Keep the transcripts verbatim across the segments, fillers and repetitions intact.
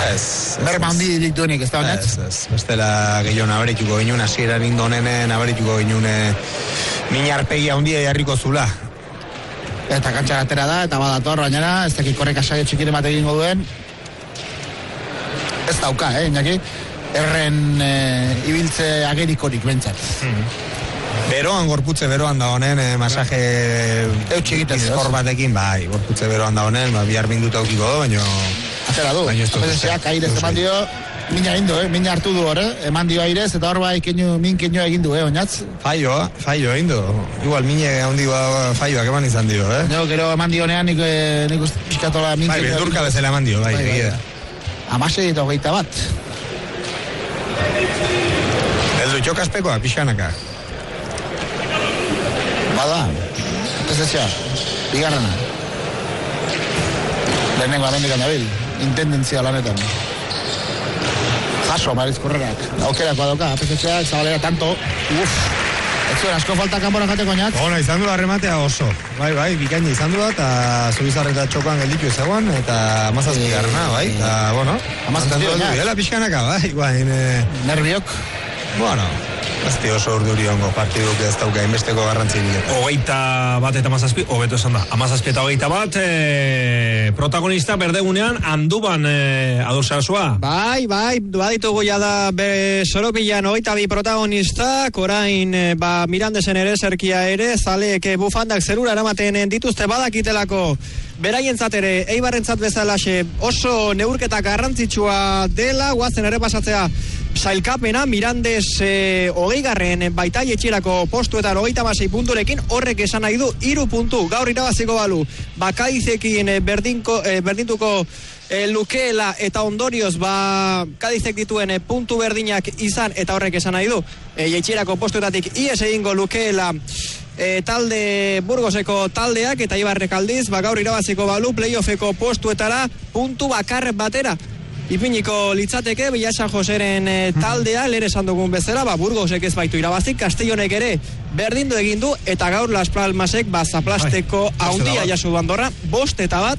Ez. Berma handi dik duenik, ez da honet? Ez, ez. Bestela gehiago nabarituko ginen, hasieran indonenen nabarituko ginen minarpegi handia jarriko zula. Eta kantxa gatera da, eta badator, bainara, ez dakik korreka saio txikire bat egingo duen. Ez dauka, eh, Iñaki? Erren e, ibiltze agerikorik bentsat. Hmm. Beroan, gorputze beroan da honen, eh, masaje eutxe egiten bizkor batekin, bai, gorputze beroan da honen, ba, bihar minduta aukiko do, baino... Atera du, apeteziak airez eman dio, mina egin du, eh? Mina hartu du hor, eh? Eman dio airez, eta hor bai keinu, min keinu egin du, eh, oinatz? Faio, faio egin du. Igual mine handi ba, faioak eman izan dio, eh? Jo, gero eman dio nean, nik, nik uskatola min bai, keinu. Bai, beldurka bezala eman dio, bai, egia da. Amasei eta hogeita bat. Beldu txokaspekoa, pixanaka. Bada, ez ezia, bigarrena. Lehenengo amendikan dabil, intendentzia lanetan. Jaso, Mariz Korrerak. Aukerak badoka, apetxeak, zabalera tanto. Uf, ez zuen asko falta kanboran jateko oinat. Ona, izan du arrematea oso. Bai, bai, bikaina izan du da, eta Zubizarreta txokan gelditu ezaguan, eta amazazpi garrana, bai, eta, bueno, amazazpi garrana. Dela pixkanaka, bai, bai. Nerviok. Bueno, azti oso urduri ongo partiduk ez dauka inbesteko garrantzi bilet. Hogeita bat eta amazazpi, hobeto esan da. Amazazpi eta hogeita bat, e, protagonista berdegunean, Anduban e, adosarsua. Bai, bai, baditugu ja da Soropilan hogeita bi protagonistak, orain e, ba, Mirandesen ere, zerkia ere, zaleek bufandak zerura eramaten dituzte badakitelako. Beraientzat ere, Eibarrentzat bezalaxe oso neurketa garrantzitsua dela, guazen ere pasatzea sailkapena, Mirandes e, hogeigarren baita etxirako postuetan hogeita hamasei punturekin, horrek esan nahi du hiru puntu, gaur irabaziko balu, Bakadizekin e, berdinko, e, berdintuko e, lukeela eta ondorioz ba Kadizek dituen e, puntu berdinak izan, eta horrek esan nahi du e, etxirako postuetatik ies egingo lukeela E, talde Burgoseko taldeak, eta Ibarrek aldiz, ba, gaur irabaziko balu playoffeko postuetara puntu bakar batera ipiniko litzateke Villa San Joseren e, taldea, lehen esan dugun bezala, ba, Burgosek ez baitu irabazik, Castellonek ere berdindu egin du, eta gaur Las Palmasek ba, zaplasteko haundia jasu du Andorra, bost eta bat.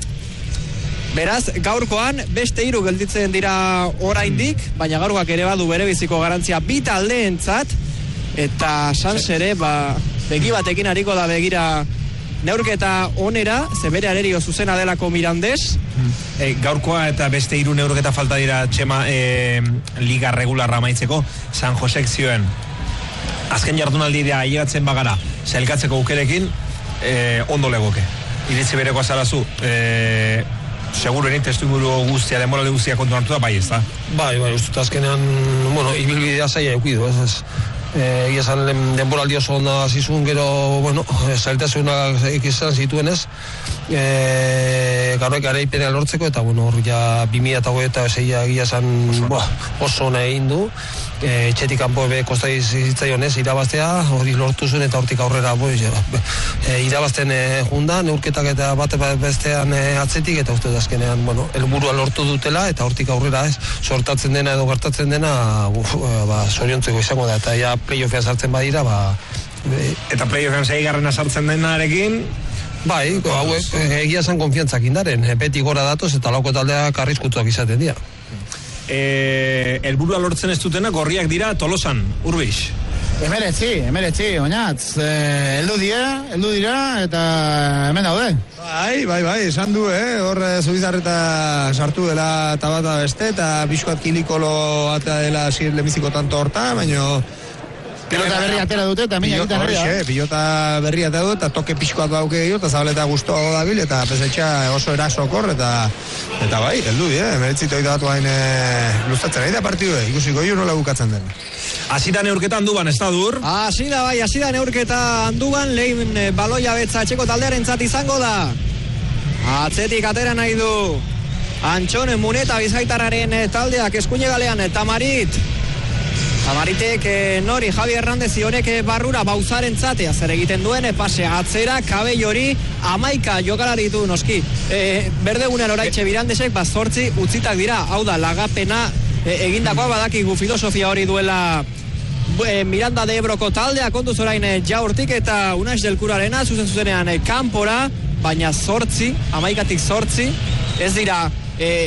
Beraz, gaurkoan beste hiru gelditzen dira oraindik, baina gaurkoak ere badu bere biziko garantzia bi taldeentzat, eta Sans ere, ba, begi batekin hariko da begira neurketa onera, ze bere arerio zuzena delako Mirandes. E, gaurkoa eta beste hiru neurketa falta dira Txema e, liga regularra amaitzeko. San Josek zioen azken jardunaldira ailegatzen bagara sailkatzeko aukerekin e, ondo legoke. Iritzi bereko azarazu e, seguro erin testuinguru guztia, denboraldi guztia kontu hartu da, bai ez da? Bai, bai, ustut azkenean, bueno, ibilbidea zaila eukidu, ez ez. Egia esan denboraldi oso onda zizun, gero, bueno, zailtasunak ikizan zituen ez, e, gaurek areipena lortzeko, eta, bueno, hor ja bi mila eta zeia egia esan oso ona egin du, e, etxetik kanpo ebe kostai zitzaion ez, irabaztea, hori lortu zuen, eta hortik aurrera, boiz, e, irabazten e, junda, neurketak eta bate bestean e, atzetik, eta uste azkenean, bueno, helburua lortu dutela, eta hortik aurrera ez, sortatzen dena edo gertatzen dena, uf, ba, soriontzeko izango da, eta ja playoffean sartzen badira, ba... E, eta playoffean seigarrena sartzen denarekin... Bai, hauek egia esan konfiantzak indaren, beti gora datoz eta lauko taldeak arriskutuak izaten dira. E, elburua lortzen ez dutena gorriak dira Tolosan, Urbix. Emeretzi, emeretzi, oinatz, eh, eldu dira, eldu dira, eta hemen daude. Bai, bai, bai, esan du, eh, hor Zubizarreta sartu dela eta bat beste, eta pixkoat kilikolo atea dela zir lemiziko tanto horta, baino... Pilota berri atera dute, eta mina egiten ari da. Pilota berri atera dute, eta toke pixkoat bauke gehiago, eta zabaleta guztua dabil, eta pesetxa oso erasokor, eta eta bai, heldu, eh, emeretzito idatu hain e, lustatzen, nahi da partidu, eh, ikusiko jo nola bukatzen den. Asida neurketa Anduban, ez da dur? Asida bai, asida neurketa Anduban, lehen baloia betza etxeko taldearen zat izango da. Atzetik atera nahi du Antxon Muneta Bizkaitarraren taldeak eskuine galean, Tamarit. Tamaritek eh, nori Javi Hernández ionek barrura bauzaren zatea zer egiten duen, pase atzera, kabellori amaika jokalari ditu noski. E, berdegunean oraitxe Mirandesek bazortzi utzitak dira, hau da lagapena e, egindakoa badakigu filosofia hori duela e, Miranda de Ebroko taldea, kontuz orain e, jaurtik eta Unai del Curarena zuzen zuzenean e, kanpora, baina zortzi, amaikatik zortzi, ez dira... E,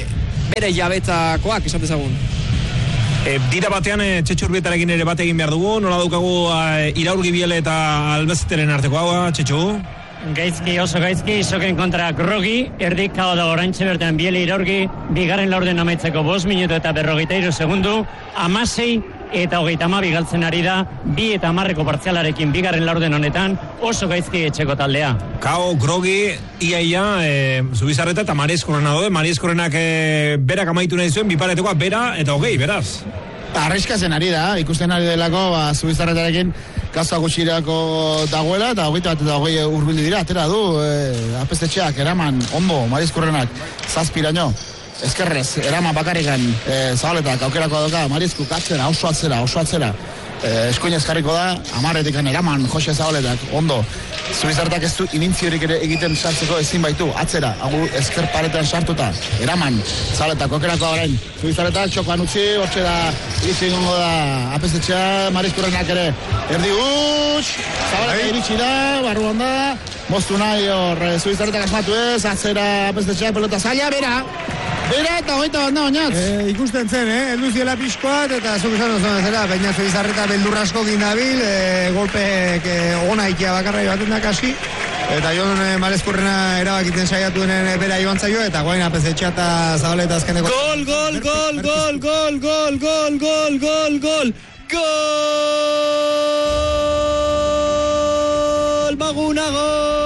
bere jabetzakoak esan dezagun. E, dira batean e, Txetxurbietarekin ere bat egin behar dugu, nola daukagu e, Iraurgi Biele eta Albeziteren arteko hau, Txetxu? Gaizki, oso gaizki, soken kontra Grogi, erdik kao da orantxe bertan Biele Iraurgi, bigarren laurden amaitzeko bost minutu eta berrogeita hiru segundu, amasei eta hogeita hamabi galtzen ari da, bi eta hamarreko partzialarekin bigarren laurden honetan, oso gaizki etxeko taldea. Kao, Grogi, iaia, e, Zubizarreta eta Marieskorrena daude, Marieskorrenak e, berak amaitu nahi zuen, biparetekoa bera eta hogei, beraz. Arriskazen ari da, ikusten ari delako, ba, Zubizarretarekin kaza gutxirako dagoela, eta hogeita bat eta hogei urbildu dira, atera du, e, apestetxeak, eraman, ondo, Marieskorrenak, zazpiraino. Ezkerrez, eraman bakarrikan e, zabaletak aukerako doka, Marieskuk atzera, oso atzera, oso atzera. E, eskuinez jarriko da, amarretikan eraman, Jose zabaletak, ondo. Zubizarretak ez du inintziorik ere egiten sartzeko ezin baitu, atzera, agu ezker paretan sartuta, eraman, zabaletak aukerako orain. Zubizarretak txokoan utzi, hortxe da, iritsi gongo da, apestetxea, Marieskurrenak ere, erdi huts, zabaletak iritsi da, barru onda, moztu nahi hor, Zubizarretak asmatu ez, atzera, apestetxea, pelota zaila, bera, Bera eta hogeita bat nago, Oñatz. E, ikusten zen, eh? Eldu ziela pixkoat, eta zuk esan duzuen zera, baina Zubizarreta beldurrasko ginabil, e, golpeek e, ona ikia bakarra baten dakasi, eta Jon e, Marieskurrena erabakiten saiatuenen bera joan zaio, eta guain apezetxea eta zabaleta azkeneko... Gol, gol, gol, gol, gol, gol, gol, gol, gol, gol, gol, Maguna, gol!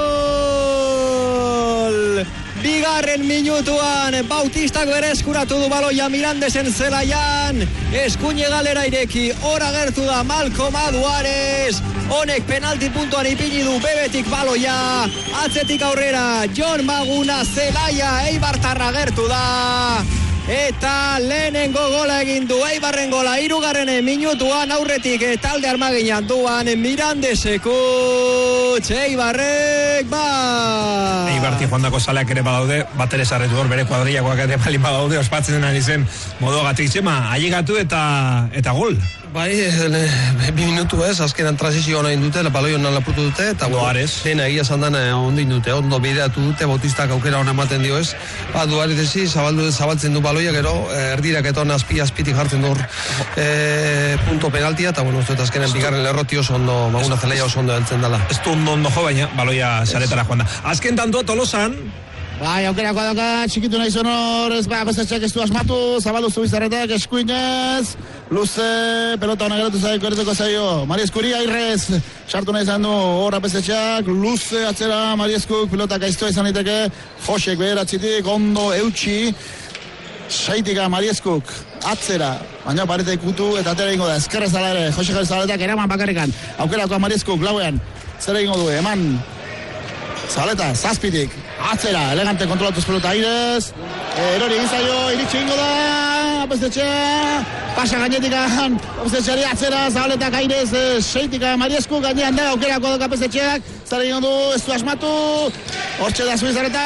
Bigarren minutuan, Bautistak bere eskuratu du baloia Mirandesen zelaian, eskuine galera ireki, ora gertu da Malcom Aduarez, honek penalti puntuan ipini du bebetik baloia, atzetik aurrera, Jon Maguna zelaia, Eibartarra gertu da, eta lehenengo gola egin du Eibarren gola, hirugarren minutuan aurretik talde armaginan duan Mirandeseko Eibarrek ba Eibarti joandako zaleak ere badaude, bat ere sarretu hor bere kuadriakoak ere balin badaude, ospatzen ari zen moduagatik txema, ailegatu eta eta gol. Bai, bi minutu ez, azkenan transizio nahi dute, baloi honan lapurtu dute, eta Duarez. Dena egia zandan ondo indute, ondo bideatu dute, Bautistak aukera hona ematen dio ez. Ba, Duarez ezi, zabaldu, zabaltzen du baloia, gero, erdirak eta hona azpi, azpitik jartzen du e, punto penaltia, eta bueno, ez azkenan bigarren lerroti oso ondo, Maguna zelaia oso ondo heltzen dela. Ez du ondo ondo jo, baina baloia saretara joan da. Azken tanto, Tolosan, Bai, aukerako doka, txikitu nahi zon hor, ez ba, bezetxeak ez du asmatu, zabaldu Zubizarretak, eskuinez, luze, pelota hona geratu zaiko ereteko zaio, Marieskuri, airrez, sartu nahi izan du, hor bezetxeak, luze, atzera, Marieskuk, pelota gaiztua izan diteke, Josek beheratzitik, ondo, eutxi, seitika Marieskuk, atzera, baina parete ikutu, eta atera ingo da, eskerrez dala ere, Josek Zabaletak eraman bakarrikan, aukerako Marieskuk, lauean, zer ingo du, eman, Zabaleta, zazpitik, atzera, elegante kontrolatuz pelota airez, erori gizaio, iritsi ingo da, apestetxea, pasa gainetikan, apestetxeari atzera, Zabaletak airez, seitika Mariesku, gainean da, aukerako doka apestetxeak, zara ingo du, ez du asmatu, hortxe da Zubizarreta,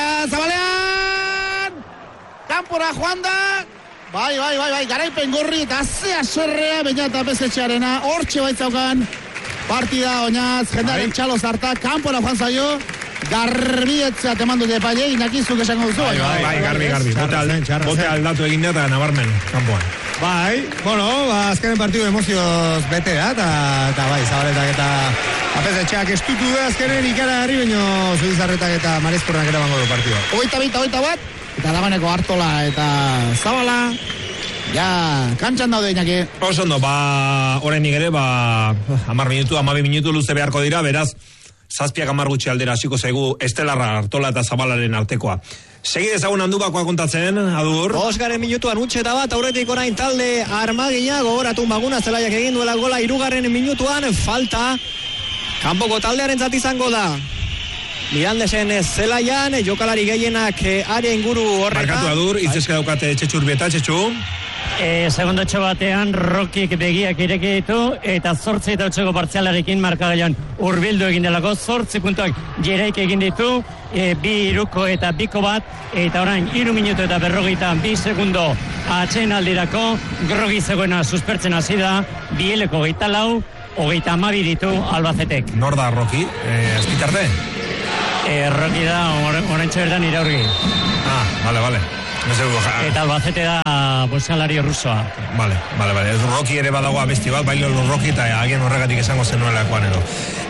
Zabalean, kanpora joan da, bai, bai, bai, bai, garaipen gorri, eta azea serrea, baina eta apestetxearena, hortxe baitzaukan, partida, oinaz, jendaren txalo zarta, kanpora joan zaio, Garbietzat eman dute epaile, inakizuk esango duzu. Bai, bai, bai, garbi, garbi. Bote aldatu egin da eta nabarmen, kanpoan. Bai, bueno, ba, azkenen partidu emozioz bete da, eta, eta bai, Zabaletak eta apesetxeak estutu da azkenen ikaragarri, baino Zubizarretak eta Marieskurrenak ere bango du partidua. Ogeita bita, ogeita bat, eta dagoeneko Artola eta Zabala, ja, kantxan daude inaki. Oso ondo, ba, oraindik ere, ba, hamar minutu, hamabi minutu luze beharko dira, beraz, zazpiak hamar gutxi aldera hasiko zaigu Estelarra, Artola eta Zabalaren artekoa. Segi dezagun handubakoa kontatzen, Adur. Osgaren minutuan utxe eta bat, aurretik orain talde Armagina, gogoratu Maguna zelaiak egin duela gola hirugarren minutuan, falta, kanpoko taldearen zat izango da. Mirandesen zelaian, jokalari gehienak are inguru horretan. Markatu Adur, izteska daukate Txetxurbieta, Txetxu. E, segundo txo batean Rokik begiak ireki ditu eta zortzi eta otxeko partzialarekin markagailan urbildu egin delako, zortzi puntuak jereik egin ditu, e, bi iruko eta biko bat, eta orain hiru minutu eta berrogeita bi segundo atxeen aldirako, Grogi zegoena suspertzen hasi da, Bieleko hogeita lau, hogeita hamabi ditu Albacetek. Nor da Roki, e, azpitarte? E, Roki da, or, orantxe berdan Iraurgi. Ah, vale, vale. Eta Albacete da boxealari rusoa. Vale, vale, vale. Rocky ere badago abesti bat, bailo Rocky eta agian horregatik esango zenuelakoan edo.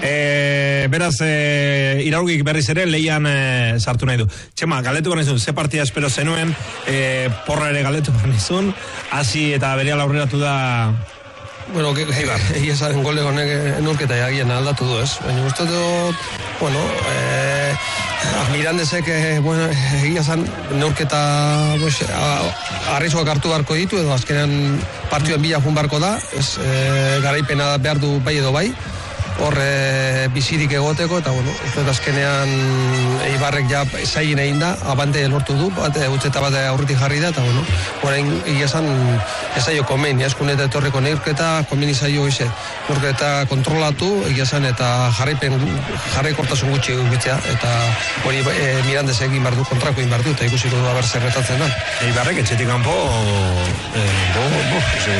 E, beraz, e, iraugik berriz ere lehian e, sartu nahi du. Txema, galetu barnizun, ze partia espero zenuen, e, porra ere galetu barnizun, hasi eta bereala aurreratu da... Bueno, egia zaren gole honek neurketa jagien aldatu du, ez? Baina uste dut, bueno, eh, Mirandesek, eh, bueno, egia zan neurketa pues, arrizuak hartu barko ditu, edo azkenean partioen bila jun barko da, ez, eh, garaipena behar du bai edo bai, hor e, bizirik egoteko, eta bueno, uste azkenean Eibarrek ja zain egin da, abante lortu du, bat, utzeta bat aurritik jarri da, eta bueno, orain egia zan ezaio komen, jaskun eta etorreko neurketa, komen izaio ize, neurketa kontrolatu, egia zan, eta jarraipen, jarraikortasun gutxi egitea, eta hori e, Mirandez egin behar du, kontrako egin behar du, eta ikusiko du haber zerretatzen da. Eibarrek etxetik kanpo, eh, bo, bo, ze,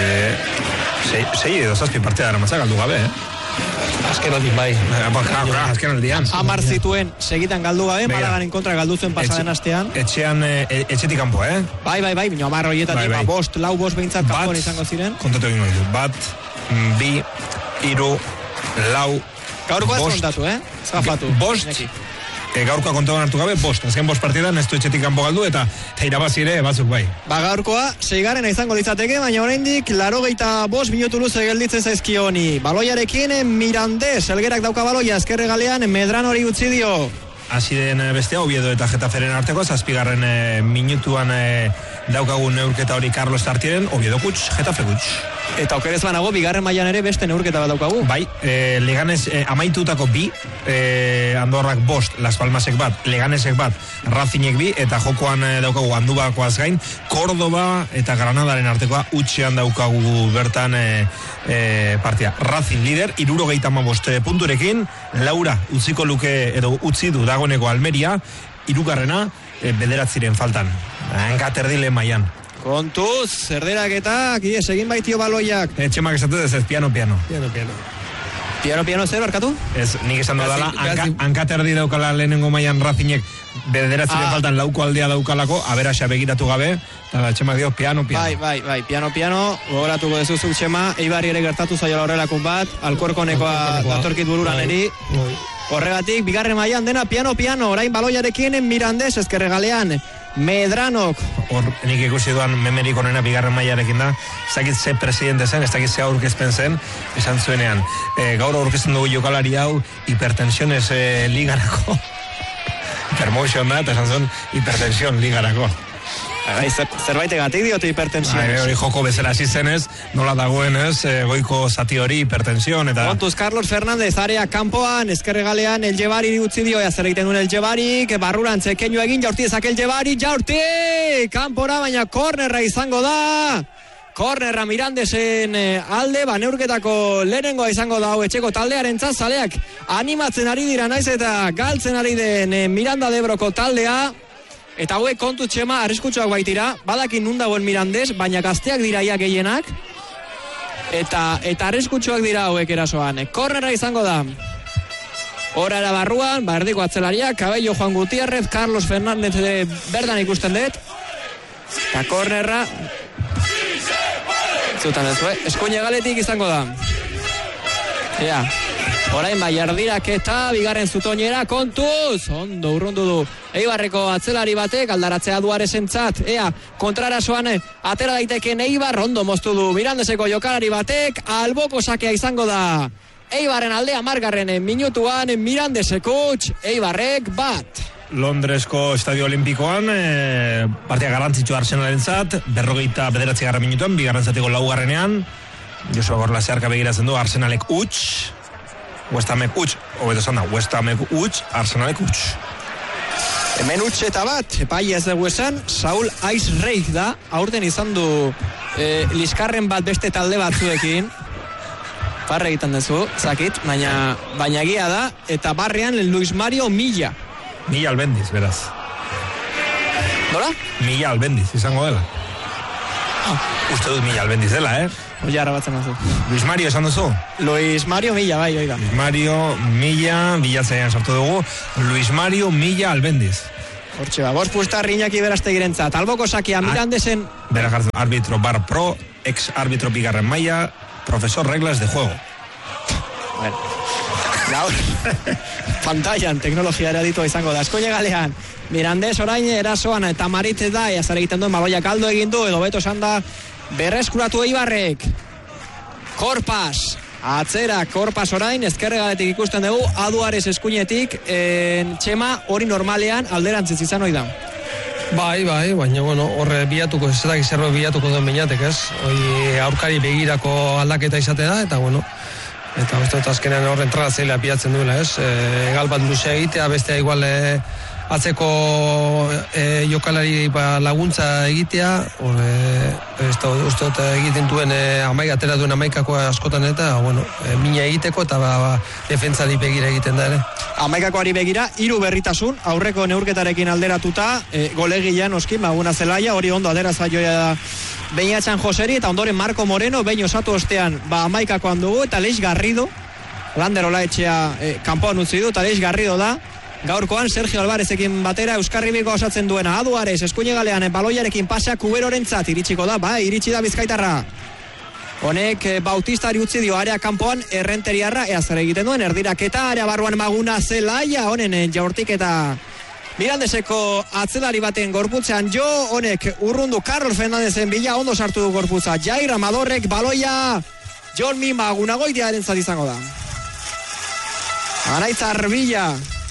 ze, zei edo zazpi partea dara matzak aldu gabe, eh? Azken aldi bai. Azken aldian. Amar zituen segitan galdu gabe, Malaganen kontra galdu zuen pasaden astean. Etxean, e, etxetik kanpo, eh? Bai, bai, bai, bino amar horietatik, bai, bai. bost, lau bost behintzat kanpoan izango ziren. Kontatu egin ditu. Bat, bi, iru, lau, gaurko ez kontatu, eh? Zafatu. Bost, e, gaurkoa kontuan hartu gabe, bost. Azken bost partidan ez du etxetik kanpo galdu eta irabazi ere batzuk bai. Ba gaurkoa, seigarrena izango litzateke, baina oraindik laurogeita bost minutu luze gelditzen zaizkioni. Baloiarekin Mirandés, Elgerak dauka baloia, ezkerre galean, Medran hori utzi dio. Hasi den bestea, Oviedo eta Getaferen arteko, zazpigarren e, minutuan e, daukagun neurketa hori Carlos Tartieren, Oviedo kuts, Getafe kuts. Eta okerez banago, bigarren mailan ere beste neurketa bat daukagu. Bai, e, Leganez e, amaitutako bi, e, Andorrak bost, Las Palmasek bat, Leganesek bat, Razinek bi, eta jokoan e, daukagu Andubakoaz gain, Córdoba eta Granadaren artekoa utxean daukagu bertan e, e, partia. Razin lider, irurogeita hamabost punturekin, Laura utziko luke edo utzi du dagoeneko Almeria, hirugarrena e, bederatziren faltan. Hankaterdile mailan. Kontuz, zerderak eta kies egin baitio baloiak. E, txemak esatu ez ez, piano, piano. Piano, piano. Piano, piano zer, barkatu? Ez, nik esan dudala, hankaterdi daukala lehenengo mailan Razinek bederatziren ah. faltan lauko aldea daukalako, aberaxa begiratu gabe, eta txemak dio, piano, piano. Bai, bai, bai, piano, piano, gogoratuko dezuzuk txema, Eibarri ere gertatu zaiola horrelakun bat, Alkorkonekoa datorkit bururan eri. Horregatik, bigarren mailan dena piano, piano, orain baloiarekin Mirandés, ezkerre galean, Medranok. Hor, nik ikusi duan memerik onena bigarren mailarekin da, ez dakit ze presidente zen, ez dakit ze aurkezpen zen, esan zuenean, e, gaur aurkezten dugu jokalari hau, hipertensiones e, ligarako, hipermotion da, eta esan zuen, hipertension ligarako. Bai, zer, zerbait egatik diote hipertensiones. Bai, hori joko bezala hasi zenez, nola dagoen ez, e, goiko zati hori hipertension, eta... Kontuz, Carlos Fernández, area kanpoan, ezkerre galean, El Jebari utzi dio, zer egiten duen El Jebari, barrurantze kenio egin, jaurti ezak El Jebari, jaurti! Kanpora, baina kornerra izango da! Kornerra Mirandesen alde, ba, neurketako lehenengoa izango da, hau etxeko taldearen zaleak animatzen ari dira naiz eta galtzen ari den Miranda de Ebroko taldea. Eta hauek kontu txema arriskutsuak baitira, badakin nun dagoen Mirandés, baina gazteak dira ia gehienak. Eta eta arriskutsuak dira hauek erasoan. Kornerra izango da. Hora era barruan, ba erdiko atzelariak, Cabello, Juan Gutiérrez, Carlos Fernández de berdan ikusten dut. Eta kornerra zutan ez, eh? Eskuine galetik izango da. Ea. Orain bai erdirak eta bigarren zutoinera kontuz, ondo urrundu du Eibarreko atzelari batek aldaratzea duaresentzat, ea kontrarasoan atera daiteken Eibar ondo moztu du Mirandeseko jokalari batek, alboko sakea izango da Eibarren aldea margarren minutuan Mirandeseko Eibarrek bat. Londresko Estadio Olimpikoan e, partia garrantzitsua Arsenalentzat, berrogeita bederatzi garra minutuan, bigarren zatiko laugarrenean, Josua Gorla zeharka begiratzen du Arsenalek utx, West Hamek utx, hobeto esan da, West Hamek utx, Arsenalek utx. Hemen utx eta bat, epai ez dugu esan, Saul Aizreik da, aurten izan du e, liskarren bat beste talde batzuekin, parre egiten duzu, zakit, baina, baina egia da, eta barrean Luis Mario Milla. Milla Albendiz, beraz. Nola? Milla Albendiz, izango dela. Ah. Uste dut Milla Albendiz dela, eh? Oia, arabatzen mazu. Luis Mario esan duzu? Luis Mario Milla, bai, oiga. Luis Mario Milla, bilatzaian sartu dugu. Luis Mario Milla Albendiz. Hortxe ba, bost pustar Iñaki Berastegirentzat. Alboko sakia Mirandesen... Bera jartzen, arbitro bar pro, ex arbitro bigarren maila, profesor reglas de juego. Bueno, gaur, pantailan teknologia eraditua izango da. Eskoine galean, Mirandes orain erasoan eta Marit da, jazar egiten duen baloia kaldo egin du, edo beto esan da, berreskuratu Eibarrek. Korpas, atzera, Korpas orain, ezkerregaletik ikusten dugu, Aduares eskuinetik, en, Txema hori normalean alderantziz izan hori da. Bai, bai, baina, bueno, horre bilatuko, ez da gizerro bilatuko duen beinatek, ez? Hoi aurkari begirako aldaketa izate da, eta, bueno, eta uste dut azkenean horren trazailea pilatzen duela, ez? E, gal bat luzea egitea, bestea igual e, atzeko e, jokalari ba, laguntza egitea, hor, e, ez da, uste dut egiten duen e, amaik, atera duen amaikako askotan eta, bueno, e, mina egiteko eta ba, ba, defentzari begira egiten da ere. Amaikakoari begira, hiru berritasun, aurreko neurketarekin alderatuta, e, golegian oski, maguna zelaia, hori ondo adera zaioa da Beñatxan Joseri, eta ondoren Marco Moreno, behin osatu ostean, ba, amaikakoan dugu, eta Leix Garrido, Lander Olaetxea e, kanpoan utzi du, eta Leix Garrido da, gaurkoan Sergio Alvarezekin batera Euskarribiko osatzen duena, Aduares, eskuine galean, baloiarekin pasea Kuberorentzat, iritsiko da, ba, iritsi da Bizkaitarra. Honek e, Bautistari utzi dio area kanpoan errenteriarra, ea zer egiten duen, erdiraketa, area barruan maguna zelaia, honen e, jaurtik eta Mirandeseko atzelari baten gorputzean jo, honek urrundu Carlos Fernandezen bila ondo sartu du gorputza. Jair Amadorrek baloia Jon Mi Magunagoitiaren zat izango da. Araitzar Bila,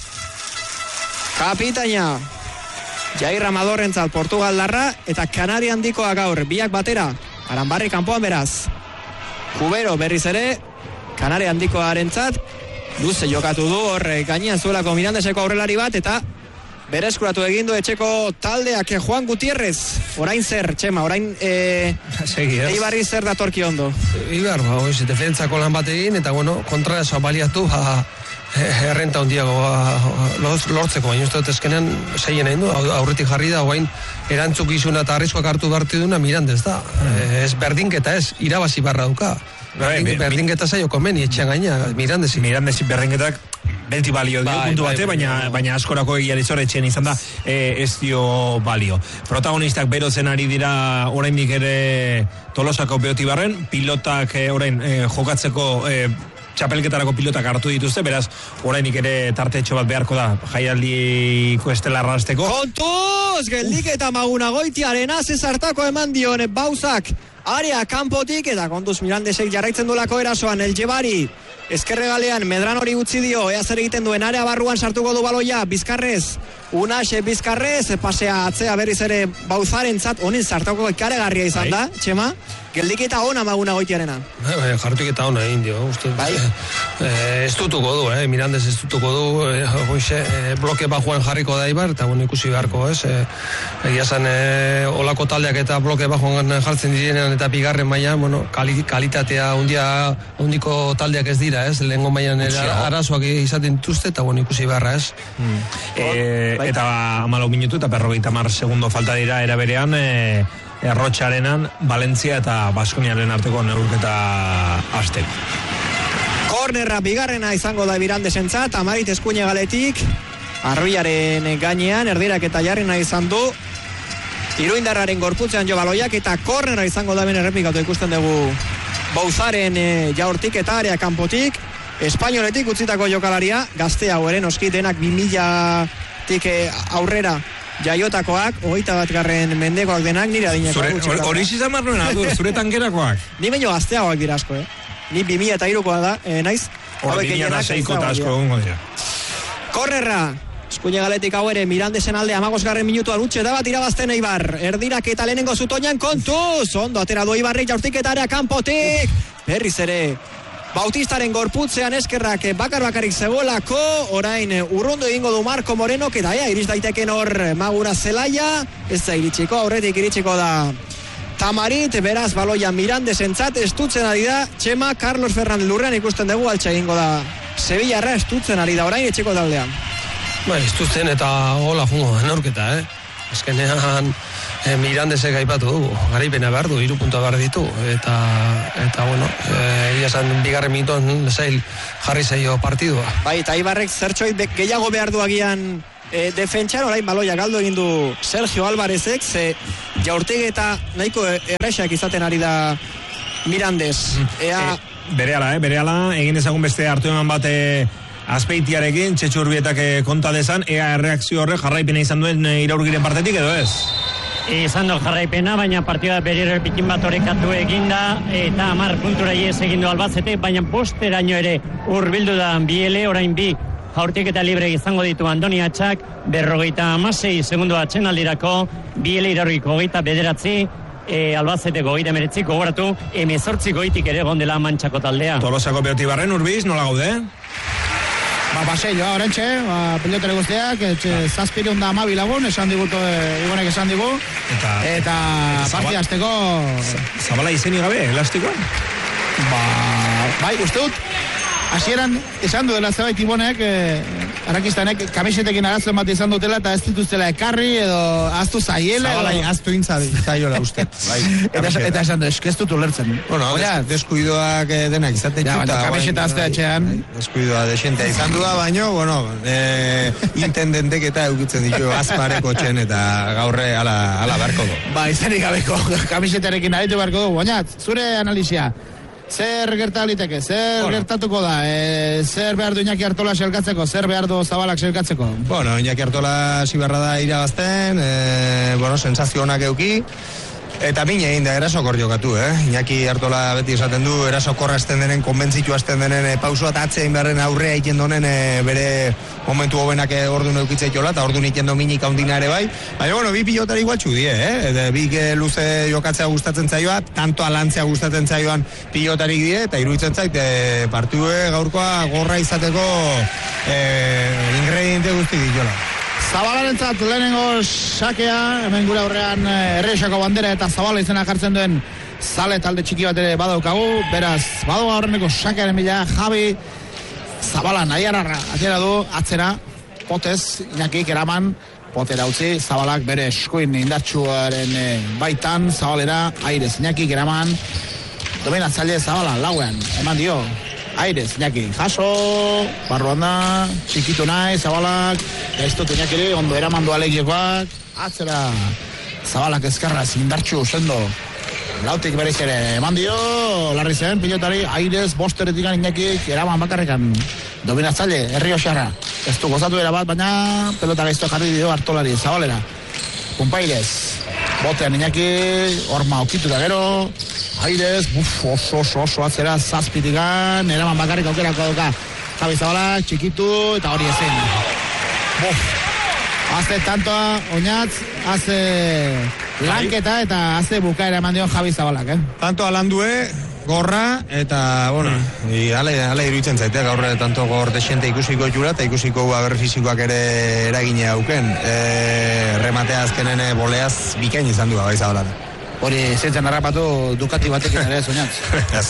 kapitaina Jair Amadorrentzat Portugaldarra eta Kanari handikoa gaur, biak batera, Aranbarri kanpoan beraz. Kubero berriz ere, Kanari handikoarentzat luze jokatu du horre gainean zuelako Mirandeseko aurrelari bat eta bereskuratu egin du etxeko taldeak Juan Gutierrez. Orain zer, Txema, orain e, Eibarri zer datorki ondo? Eibar, ba, oiz, defentzako lan bat egin, eta, bueno, kontra esoa baliatu, ba, errenta hondiago ba, lortzeko, baina uste dut ezkenean zeien egin du, aurretik jarri da, oain erantzuk izuna eta arrizkoak hartu behartu duna Mirandez da. Mm. Ez berdinketa ez, irabazi barra duka. Berdin, berdinketa zaio komeni, etxean gaina, Mirandezi. Mirandezi berdinketak belti balio dio bai, puntu bate, bai, baina, bai, baina askorako egiarizore etxean izan da, e, ez dio balio. Protagonistak berotzen ari dira oraindik ere Tolosako Beotibarren, pilotak e, orain e, jokatzeko e, txapelketarako pilotak hartu dituzte, beraz, orainik ere tartetxo bat beharko da, jaialdiko estelarra hasteko. Kontuz, geldik eta Magunagoitiaren azezartako eman dion bauzak, area kanpotik, eta kontuz Mirandesek jarraitzen dolako erasoan, El Jebari, ezkerregalean, Medran hori utzi dio, ea zer egiten duen, area barruan sartuko du baloia, Bizkarrez, Unaxe Bizkarrez, pasea atzea berriz ere bauzaren zat, honen sartako ikaregarria izan da, Txema, geldik eta ona Magunagoitiarena. Bai, bai, jartuk eta ona egin dio, uste. Bai. Eh, ez dutuko du, eh, Mirandez ez dutuko du, eh, hoxe, eh, bloke bajuan jarriko da Eibar, eta bueno, ikusi beharko, ez, eh, egia zan, eh, olako taldeak eta bloke bajuan jartzen direnean eta bigarren mailan, bueno, kali, kalitatea undia, undiko taldeak ez dira, ez, lehengo mailan arazoak izaten dituzte, eta bueno, ikusi beharra, ez. Hmm. E, eta amalau minutu eta berrogeita hamar segundo falta dira era berean, e, Errotxarenan, Valentzia eta Baskoniaren arteko neurketa hasteko. Kornerra bigarrena izango da Mirandesentzat, Amarit eskuine galetik, Arruiaren gainean, erdirak eta jarrena izan du, Iruindarraren gorputzean jo baloiak, eta kornerra izango da ben errepikatu ikusten dugu Bauzaren e, jaurtik eta area kanpotik, Espainoletik utzitako jokalaria, gaztea hau ere noski denak bi milatik e, aurrera jaiotakoak, hogeita bat garren mendekoak denak nire adinekoak. Hori izan marroena, zure tankerakoak? Ni baino gazteagoak dira asko, eh? Ni bi mila eta irukoa da, eh, naiz? Hori bi mila eta seiko eta asko egongo dira. Kornerra, eskuine galetik hau ere, Mirandesen alde amagos garren minutuan utxe da bat irabazten Eibar. Erdirak eta lehenengo zutoinan kontuz, ondo atera du Eibarri jaurtik eta area kanpotik. Berriz ere, Bautistaren gorputzean eskerrak bakar bakarik zegoelako, orain urrundu egingo du Marco Moreno, eta ea, iriz daiteken hor Magura Zelaia, ez da iritsiko, aurretik iritsiko da Tamarit, beraz baloia Mirandesentzat, estutzen ari da, Txema, Carlos Fernández lurrean ikusten dugu, altxa egingo da Sevillarra, estutzen ari da orain etxeko taldean. Ba, estutzen eta hola fungo, enorketa, eh? Azkenean e, Mirandesek aipatu dugu, garaipena behar du, hiru puntua behar ditu, eta, eta bueno, egia zan bigarren minutuan zail jarri zaio partidua. Bai, eta Ibarrek zertxoit gehiago behar du agian e, defentsan, orain baloia galdu egin du Sergio Alvarezek, ze jaurtegi eta nahiko erresak izaten ari da Mirandes. Ea... E, berehala, eh, berehala, egin ezagun beste hartu eman bate Azpeitiarekin, Txetxu Urbietak konta dezan, ea erreakzio horre jarraipena izan duen Iraurgiren partetik edo ez? Izan do jarraipena, baina partida berriro pikin bat orekatu eginda, eta hamar puntura ies egindu Albacete, baina posteraino ere hurbildu da Biele, orain bi jaurtik eta libre izango ditu Andoni Atxak, berrogeita hamasei segundo atxenaldirako, Biele Iraurgiko hogeita bederatzi, E, Albacete gogeita meretzi gogoratu, emezortzi goitik ere gondela Mantxako taldea. Tolosako Beotibarren, Urbiz, nola gaude? Ba, paseilloa, orentxe, ba, pilotare guztiak, etxe, zazpirun da amabi lagun, esan digutu, igonek esan digu, eta, eta partia azteko... Zabala izeni gabe, elastikoan? Ba, bai, uste dut, hasieran esan duela zebait ibonek, eh, arakistanek kamisetekin arazoen bat izan dutela, eta ez dituztela ekarri, edo aztu zaiela. Zabalai, aztu intzaiola uste. Bai, eta, eta esan du, eskestutu lertzen. Bueno, des, deskuidoak denak izaten ja, txuta. Kamiseta azte atxean. Deskuidoa desentea izan du da, baino, bueno, e, intendentek eta eukitzen ditu azpareko txen, eta gaurre ala, ala barko du. Ba, izanik gabeko kamisetarekin aritu barko du, Oñat, zure analizia. Zer gerta liteke, zer bueno. gertatuko da, e, zer behar du Iñaki Artola selkatzeko, zer behar du Zabalak selkatzeko? Bueno, Iñaki Artola zibarra da irabazten, e, bueno, sensazio honak euki, eta bine egin da erasokor jokatu, eh? Iñaki Artola beti esaten du, erasokorra azten denen, konbentzitu azten denen, e, pausua eta atzein beharren aurrea iken donen, e, bere momentu hobenak e, ordu neukitzea jola, eta ordu iken do minik haundina ere bai. Baina, bueno, bi pilotari igual txudie, eh? Eta bi luze jokatzea gustatzen zaioa, tanto alantzea gustatzen zaioan pilotarik die, eta iruditzen zait, e, partidue gaurkoa gorra izateko e, ingrediente guzti ditola. Zabalarentzat lehenengo sakea, hemen gure aurrean Errexako bandera eta Zabala izena jartzen duen zale talde txiki bat ere badaukagu, beraz, badauga horreneko sakearen bila, Javi Zabala nahiararra atera du, atzera, potez, Iñakik eraman, potera utzi, Zabalak bere eskuin indartsuaren baitan, Zabalera, airez, Iñakik eraman, dominatzaile Zabala, lauean, eman dio, airez, Iñaki, jaso, barruan da, txikitu nahi, Zabalak, ez dut Iñakiri, ondo eraman du alegiokoak, atzera, Zabalak ezkerraz, indartsu, sendo, lautik berez ere, eman dio, larri zen, pilotari, airez, bosteretik Iñakik, eraman bakarrekan, dominatzaile, herri osarra, ez du gozatu era bat, baina pelota gaizto jarri dio Artolari, Zabalera, Pumpairez, botean Iñaki, horma okitu da gero, airez, buf, oso, oso, oso, atzera, zazpitikan, eraman bakarrik aukerako doka, Javi Zabala, txikitu, eta hori ezen. Buf, azte tantoa, Oñatz, haze lanketa, eta haze bukaera eman dio Javi Zabalak, eh? Tantoa landue, gorra, eta, bueno, i, ale, ale iruditzen zaite, gaur tanto gor desente ikusiko jura, eta ikusiko aber fizikoak ere eragine auken. E, rematea azkenen boleaz bikain izan du, bai Zabalak. Hori zentzen harrapatu Ducati batekin ere ez, Oñatz.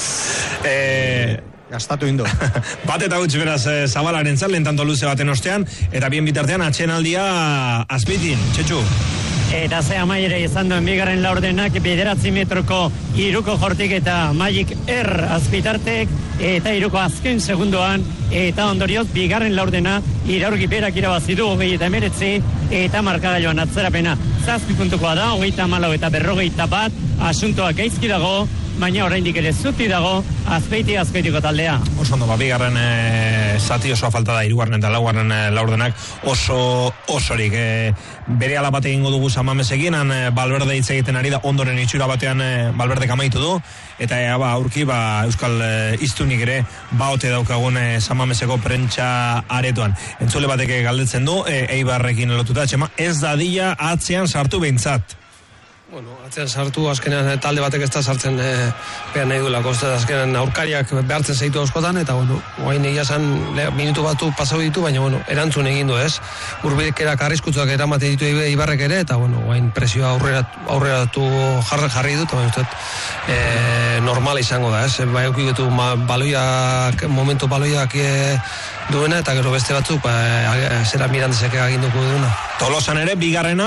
Eh... Gastatu indo. Bat eta gutxi beraz e, Zabalaren zalen tanto luze baten ostean, eta bien bitartean atxenaldia Azpeitin, Txetxu. Eta ze amaiere izan duen bigarren laurdenak bederatzi metroko iruko jortik eta Magic R azpitartek eta iruko azken segundoan eta ondorioz bigarren laurdena Iraurgi berak irabazidu hogei eta emeretzi eta markagailuan atzerapena zazpi puntukoa da, hogeita hamalau eta berrogeita bat, asuntoa gaizki dago, baina oraindik ere zuti dago Azpeiti Azpeitiko taldea. Oso ondo, ba, bigarren e, zati osoa falta da, hirugarren eta laugarren e, laurdenak oso osorik. E, bere ala bat egingo dugu Samamesekin, han e, Balberde hitz egiten ari da, ondoren itxura batean e, Balberdek amaitu du, eta ea ba, aurki ba, Euskal e, iztunik ere baote daukagun e, Samameseko prentsa aretoan. Entzule batek galdetzen du, e, Eibarrekin lotuta, txema, ez dadila atzean sartu behintzat. Bueno, atzean sartu, azkenean talde batek ez da sartzen e, behar nahi duela, azkenean aurkariak behartzen zeitu askotan, eta bueno, guain egia zan minutu batu pasau ditu, baina bueno, erantzun egin du ez, urbidekerak arriskutzuak eramate ditu Ibarrek ere, eta bueno, guain presioa aurreratu jarri, jarri dut, baina uste, e, normal izango da ez, bai eukiketu baloiak, momentu baloiak e, duena, eta gero beste batzuk, ba, e, zera Mirandesek aginduko duena. Tolosan ere, bigarrena,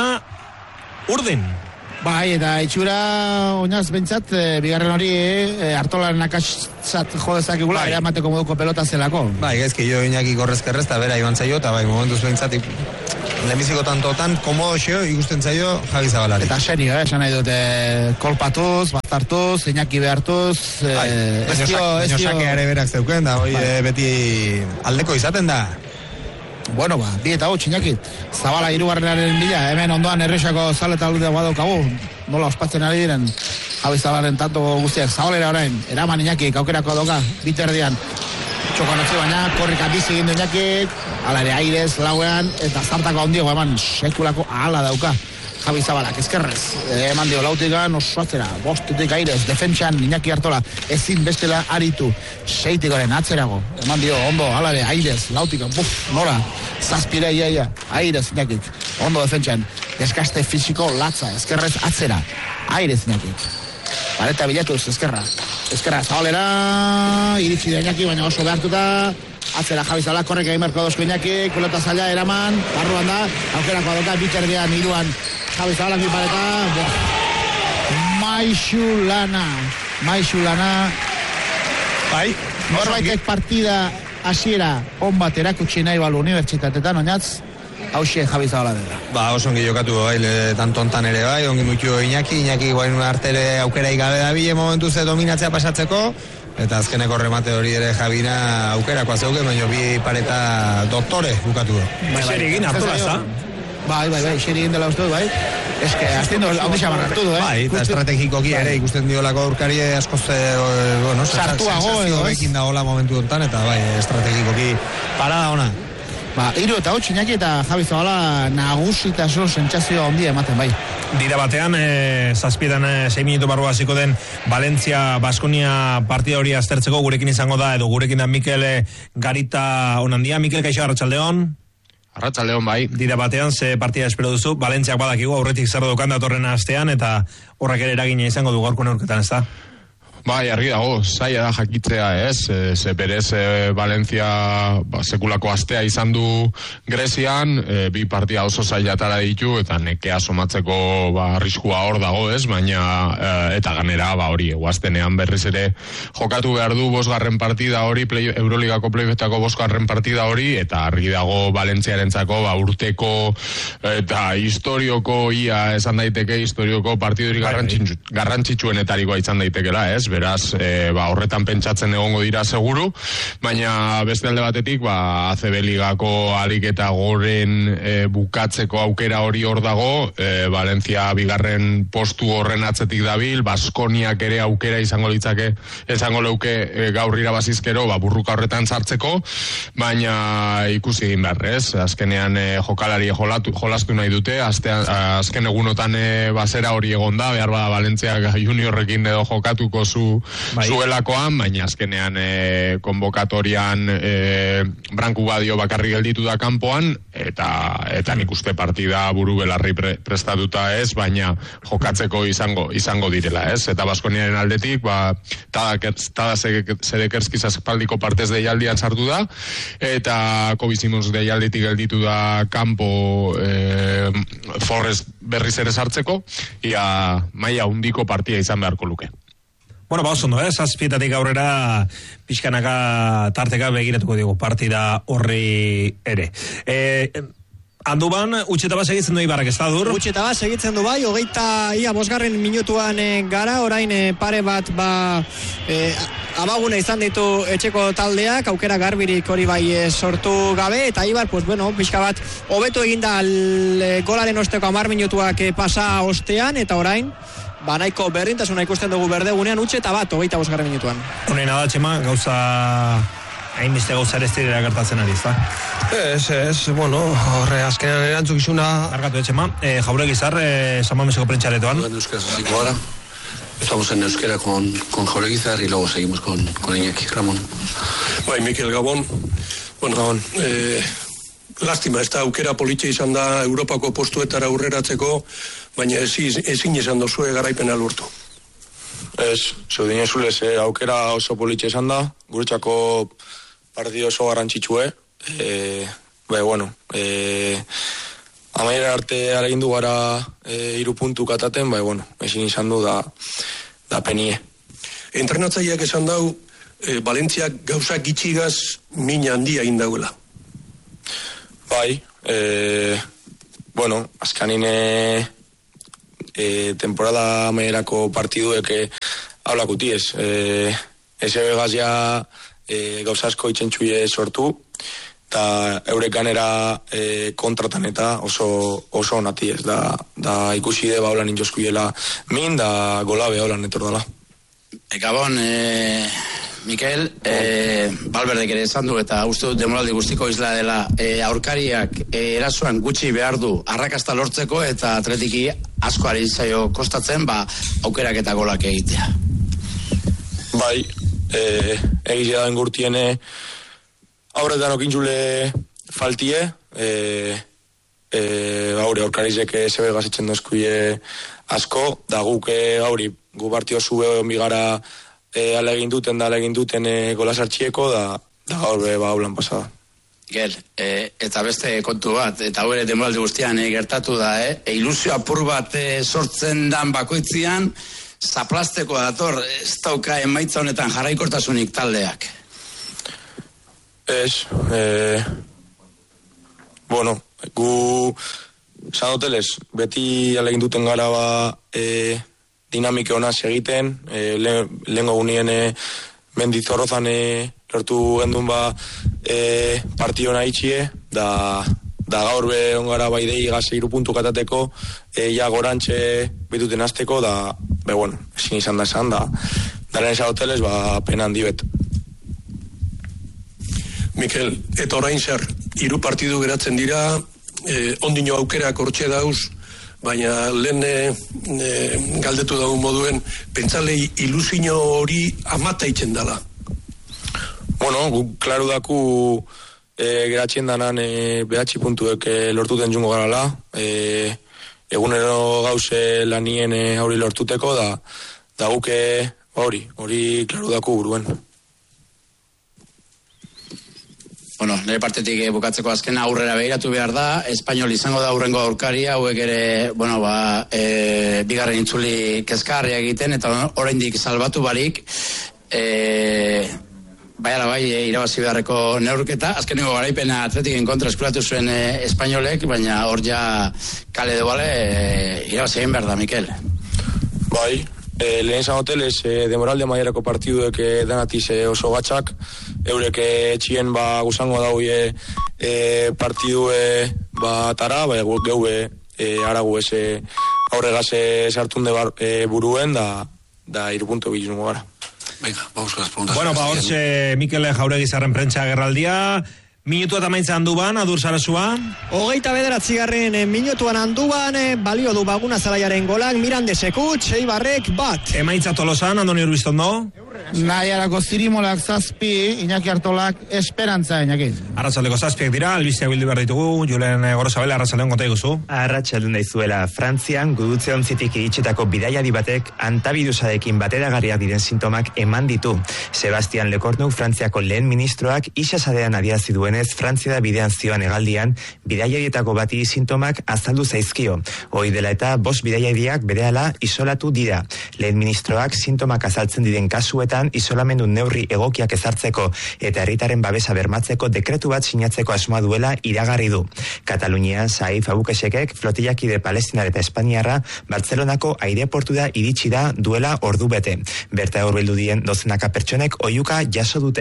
urdin. Bai, eta itxura Oñaz bentsat, e, bigarren hori e, Artolaren akatzat jodezak igula, bai. Eramateko moduko pelota zelako. Bai, ezki jo Iñaki korrezkerrez, eta bera iban zaio, eta bai, momentuz bentsat lehenbiziko tantotan, komodo xeo ikusten zaio Javi Zabalari. Eta serio, eh, esan nahi dute, kolpatuz, baztartuz, Iñaki behartuz, eh, ez dio, ez dio... sakeare berak zeuken, da, hoi, eh, beti aldeko izaten da. Bueno, ba, bi eta huts, Iñaki, Zabala hirugarrenaren bila, hemen ondoan Errexako zale taldea badaukagu, nola ospatzen ari diren, Javi Zabalaren tanto guztiak, Zabalera orain, eraman Iñaki, aukerako doka, biterdian, txokonotzi baina, korrika bizi gindu Iñaki, ala ere airez, lauean, eta zartako handiago eman, sekulako ahala dauka, Javi Zabalak, ezkerrez, eman dio lautikan, oso atzera, bostutik airez, defentsan Iñaki Artola, ezin bestela aritu, seitikoren atzerago, eman dio, ondo, alare, airez, lautikan, buf, nora, zazpire, ia, ia, airez Iñakik, ondo defentsan, deskaste fisiko latza, ezkerrez atzera, airez Iñakik, pareta bilatuz, ezkerra, ezkerra, Zabalera, iritsi da Iñaki, baina oso behartuta, atzera Javi Zabalak, korrek egin berko dozko Iñaki, kulota zaila, eraman, barruan da, aukerako adoka, biterdean, iruan, Javi Zabalak pareta, maixu lana, maixu lana, bai, norbaitek partida hasiera on bat erakutsi nahi balu unibertsitatetan, oinatz, hauxe Javi Zabalak dela. Ba, oso ongi jokatu bai, tantontan ere bai, ongi muitu Iñaki, Iñaki guain artere aukera igabe da bile momentu ze dominatzea pasatzeko, eta azkeneko remate hori ere Javina aukerakoa zeuke, baina bi pareta doktore bukatu da. Ba, zer egin hartu da, Bai, bai, bai, xeri egin dela uste du, bai. Ez que, aztiendo, hau dixaman hartu du, eh? Bai, eta estrategikoki ere ikusten diolako aurkari askoz, bueno, sartuago edo, ez? Bekin da hola momentu ontan, eta bai, estrategikoki parada ona. Ba, hiru eta hotx, Iñaki eta Javi Zabala nagusitasun sentsazio handia ematen, bai. Dira batean, e, zazpietan e, sei minutu barru hasiko den Valencia Baskonia partida hori aztertzeko gurekin izango da, edo gurekin da Mikel Garita onandia. Mikel, kaixo, arratsaldeon. Arratsaldeon bai. Dira batean, ze partida espero duzu, Valentziak badakigu aurretik zer dukan datorren astean, eta horrek ere eragina izango du gaurko neurketan, ez da? Bai, argi dago, zaila da jakitzea, ez? E, ze berez e, Valencia ba, sekulako astea izan du Grezian, e, bi partida oso zailatara ditu, eta nekea somatzeko ba, arriskua hor dago, ez? Baina, e, eta ganera, ba, hori, eguaztenean berriz ere jokatu behar du bosgarren partida hori, play, Euroligako playoffetako bosgarren partida hori, eta argi dago Valentziarentzako ba, urteko eta historioko ia esan daiteke, historioko partidurik garrantzitsu, garrantzitsuenetarikoa izan daitekela, ez? Beraz, e, ba, horretan pentsatzen egongo dira seguru, baina beste alde batetik, ba, A C B Ligako ariketa goren e, bukatzeko aukera hori hor dago, e, Valencia bigarren postu horren atzetik dabil, Baskoniak ere aukera izango litzake, izango leuke e, gaur irabazizkero, ba, burruka horretan sartzeko, baina ikusi egin beharrez, azkenean e, jokalari jolatu, jolastu nahi dute, aztean, azken egunotan e, bazera hori egonda, behar bada Valencia juniorrekin edo jokatuko zu bai. Zuelakoan, baina azkenean e, konbokatorian e, Branku Badio bakarri gelditu da kanpoan, eta eta nik uste partida buru belarri pre, prestatuta ez, baina jokatzeko izango izango direla, ez? Eta Baskoniaren aldetik, ba, tada Zedekerski zazpaldiko partez deialdian sartu da, eta Kobe Simons deialditik gelditu da kanpo e, Forrest berriz ere sartzeko, ia maila hundiko partida izan beharko luke. Bueno, ba, oso ondo, eh? Zazpietatik aurrera pixkanaka tarteka begiratuko digu partida horri ere. Eh, Anduban, utxeta bat segitzen du Ibarrak, ez da dur? Utxeta bat segitzen du bai, hogeita ia bosgarren minutuan e, gara, orain e, pare bat ba e, abagune izan ditu etxeko taldeak, aukera garbirik hori bai e, sortu gabe, eta Ibar, pues bueno, pixka bat hobetu eginda e, golaren osteko amar minutuak e, pasa ostean, eta orain ba nahiko berdintasuna ikusten dugu berdegunean, utxeta bat hogeita bosgarren minutuan. Honena da, Txema, gauza hainbeste gauza ere estirera gertatzen ari, ez da? Ez, ez, bueno, horre azkenean erantzukizuna... Argatu, Txema, eh, Jaure Gizar, eh, San Mameseko prentxaretoan. En euskera así ahora. Estamos en euskera con, con Jaure Gizar y luego seguimos con, con Iñaki Ramón. Bai, Mikel Gabon. Bueno, Gabon. Eh, lastima, ez da aukera politxe izan da Europako postuetara aurreratzeko, baina ezin, ezin izan dozue garaipena lortu. Ez, zeudine zulez, eh, aukera oso politxe izan da, guretzako partido oso garrantzitsue, eh, bai, bueno, eh, amaira arte aragindu gara eh, iru puntu kataten, bai, bueno, ezin izan du da, da penie. Entrenatzaileak esan dau, eh, Valentziak gauza gitxigaz mina handia indauela. Bai, eh, bueno, azkanin e, e, temporada amerako partiduek e, haulakuti ez. E, ese begaz ja e, gauzasko itxentxuie sortu, eta eurek ganera e, kontratan eta oso, oso onati ez. Da, da ikusi de ba holan injoskuiela min, da gola be holan etor dala. E, Gabon, e, Mikel, e, Balberdek ere esan du eta uste dut demoraldi guztiko isla dela, e, aurkariak e, erasoan gutxi behar du arrakasta lortzeko eta atletiki asko ari zaio kostatzen, ba, aukerak eta golak egitea. Bai, e, egizia da engurtiene aurretan okintzule faltie, e, e, gauri aurkarizek zebe gazitzen dozkuie asko, da guk gauri gu partio zube onbigara e, alegin duten da alegin duten e, golasartxieko, da, da gaur be ba haulan pasada. Gel, e, eta beste kontu bat, eta hau ere demoraldi guztian e, gertatu da, e, e, ilusio apur bat e, sortzen dan bakoitzian, zaplasteko dator, ez dauka emaitza honetan jarraikortasunik taldeak. Ez, e, bueno, gu sanoteles, beti alegin duten gara ba e, dinamike honaz egiten, e, lehen gogunien e, mendizorrozan e, lortu gendun ba e, partiona itxie, da, da gaur be ongara baidei gaze iru puntu katateko, e, ja gorantxe bituten azteko, da, be bueno, ezin izan da esan, da, daren sanoteles, ba, pena handi bet. Mikel, eta orain zer, hiru partidu geratzen dira, eh, ondino aukerak hortxe dauz, baina lehen eh, galdetu daun moduen, pentsalei ilusio hori amata itzen dala. Bueno, guk klaru daku e, geratzen danan e, behatzi puntuek e, lortuten jungo garala, e, egunero gauze lanien e, hori lortuteko, da, da guk e, hori, hori klaru daku buruen. Bueno, nire partetik eh, bukatzeko azkena aurrera behiratu behar da, Espainol izango da aurrengo aurkaria, hauek ere, bueno, ba, e, bigarren intzuli kezkarria egiten, eta oraindik salbatu barik, e, baiara bai, e, irabazi beharreko neurketa, azkeneko garaipena Atletiken kontra eskuratu zuen e, Espainolek, baina hor ja kale de bale, e, irabazi egin behar da, Mikel. Bai, e, lehen zan hoteles, e, demoralde maierako partiduek e, danatiz e, oso gatxak, eurek etxien ba gusango dauie e, partidue ba tara, bai geue e, aragu eze aurregaz sartunde bar, e, buruen, da, da irupunto bilungo gara. Venga, vamos con las preguntas. Bueno, ba, hortxe Mikel Jauregi zarren prentsa gerraldia, minutu eta maintza handuban, adur zarazua. Hogeita bederatzigarren eh, minutuan handuban, eh, balio du Baguna Zelaiaren golak, Mirande Sekutx, Eibarrek bat. Emaitza Tolosan, Andoni Urbiztondo. Nahiarako zirimolak zazpi, Iñaki Artolak esperantza, Iñaki. Arratsaldeko zazpiak dira, albisteak bildu behar ditugu, Julen Gorosabela, arratsaldeon konta iguzu. Arratsaldeon daizuela, Frantzian gudutze ontzitik iritsitako bidaiari batek antabirusarekin bateragarriak diren sintomak eman ditu. Sebastian Lecornu, Frantziako lehen ministroak, isasadean adierazi duenez, Frantzia da bidean zioan hegaldian, bidaiarietako bati sintomak azaldu zaizkio. Hoi dela eta bost bidaiariak berehala isolatu dira. Lehen ministroak sintomak azaltzen diren kasuetan isolamendu neurri egokiak ezartzeko eta herritarren babesa bermatzeko dekretu bat sinatzeko asmoa duela iragarri du. Katalunian Saif Abukesekek flotilakide palestinar eta espainiarra Bartzelonako aireportura iritsi da duela ordu bete. Berta hurbildu dien dozenaka pertsonek oihuka jaso dute.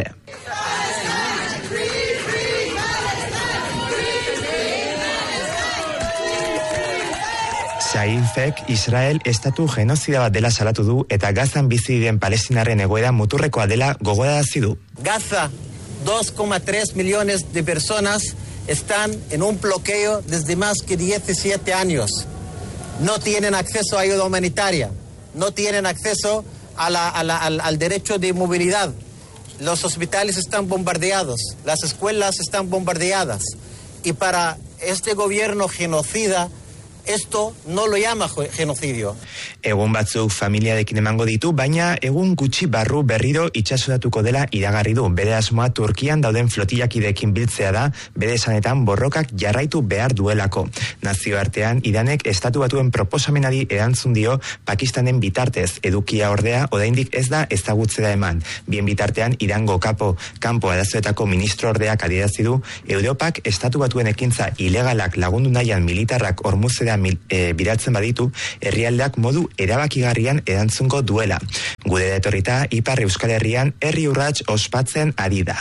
Saifek Israel estatu genozida bat dela salatu du eta Gazan bizi diren palestinarren egoera muturrekoa dela gogorarazi du. Gaza, dos coma tres millones de personas están en un bloqueo desde más que diecisiete años. No tienen acceso a ayuda humanitaria, no tienen acceso a la, a la, al, al derecho de movilidad. Los hospitales están bombardeados, las escuelas están bombardeadas. Y para este gobierno genocida, esto no lo llama genocidio. Egun batzuk familiarekin emango ditu, baina egun gutxi barru berriro itxasodatuko dela iragarri du. Bere asmoa Turkian dauden flotillakideekin biltzea da, bere esanetan borrokak jarraitu behar duelako. Nazioartean Iranek estatu batuen proposamenari erantzun dio Pakistanen bitartez, edukia ordea oraindik ez da ezagutzera eman. Bien bitartean Irango kapo kanpo arazoetako ministro ordeak adierazi du Europak estatu batuen ekintza ilegalak lagundu nahian militarrak Hormuzera mil, e, biratzen baditu, herrialdeak modu erabakigarrian erantzungo duela. Gure etorrita Ipar Euskal Herrian herri urrats ospatzen ari da.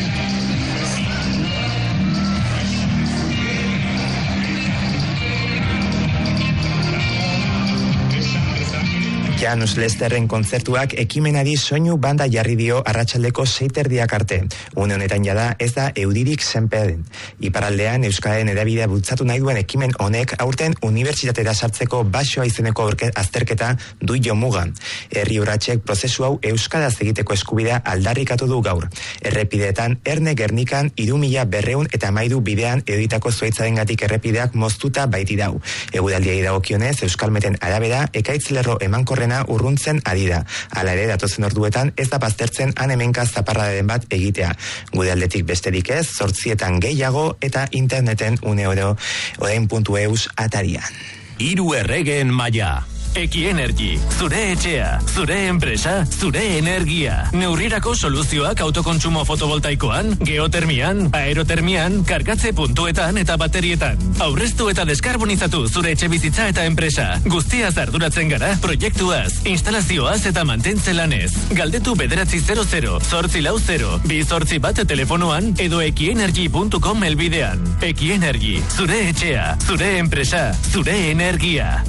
Janus Lesterren kontzertuak ekimenari soinu banda jarri dio arratsaldeko seiterdiak arte. Une honetan jada ez da euririk zenperen. Iparraldean Euskararen hedabidea bultzatu nahi duen ekimen honek aurten unibertsitatera sartzeko basoa izeneko azterketa du jo mugan. Herri urratsek prozesu hau euskaraz egiteko eskubidea aldarrikatu du gaur. Errepideetan Erne Gernikan hiru mila berrehun eta hamairu bidean editako zuhaitzarengatik errepideak moztuta baitirau. Eguraldiari dagokionez Euskalmeten arabera ekaitz-lerro emankorren urruntzen ari da. Hala ere, datozen orduetan ez da baztertzen han hemenka zaparradaren bat egitea. Gure aldetik besterik ez, zortzietan gehiago eta interneten une oro orain puntu eus atarian. Hiru erregeen maila. Ekienergi, zure etxea, zure enpresa, zure energia. Neurrirako soluzioak autokontsumo fotovoltaikoan, geotermian, aerotermian, kargatze puntuetan eta baterietan. Aurreztu eta deskarbonizatu zure etxe bizitza eta enpresa. Guztiaz arduratzen gara, proiektuaz, instalazioaz eta mantentze lanez. Galdetu bederatzi zero zero, zortzi lau zero, bi zortzi bat telefonoan edo ekienergi puntu com elbidean. Ekienergi, zure etxea, zure enpresa, zure energia.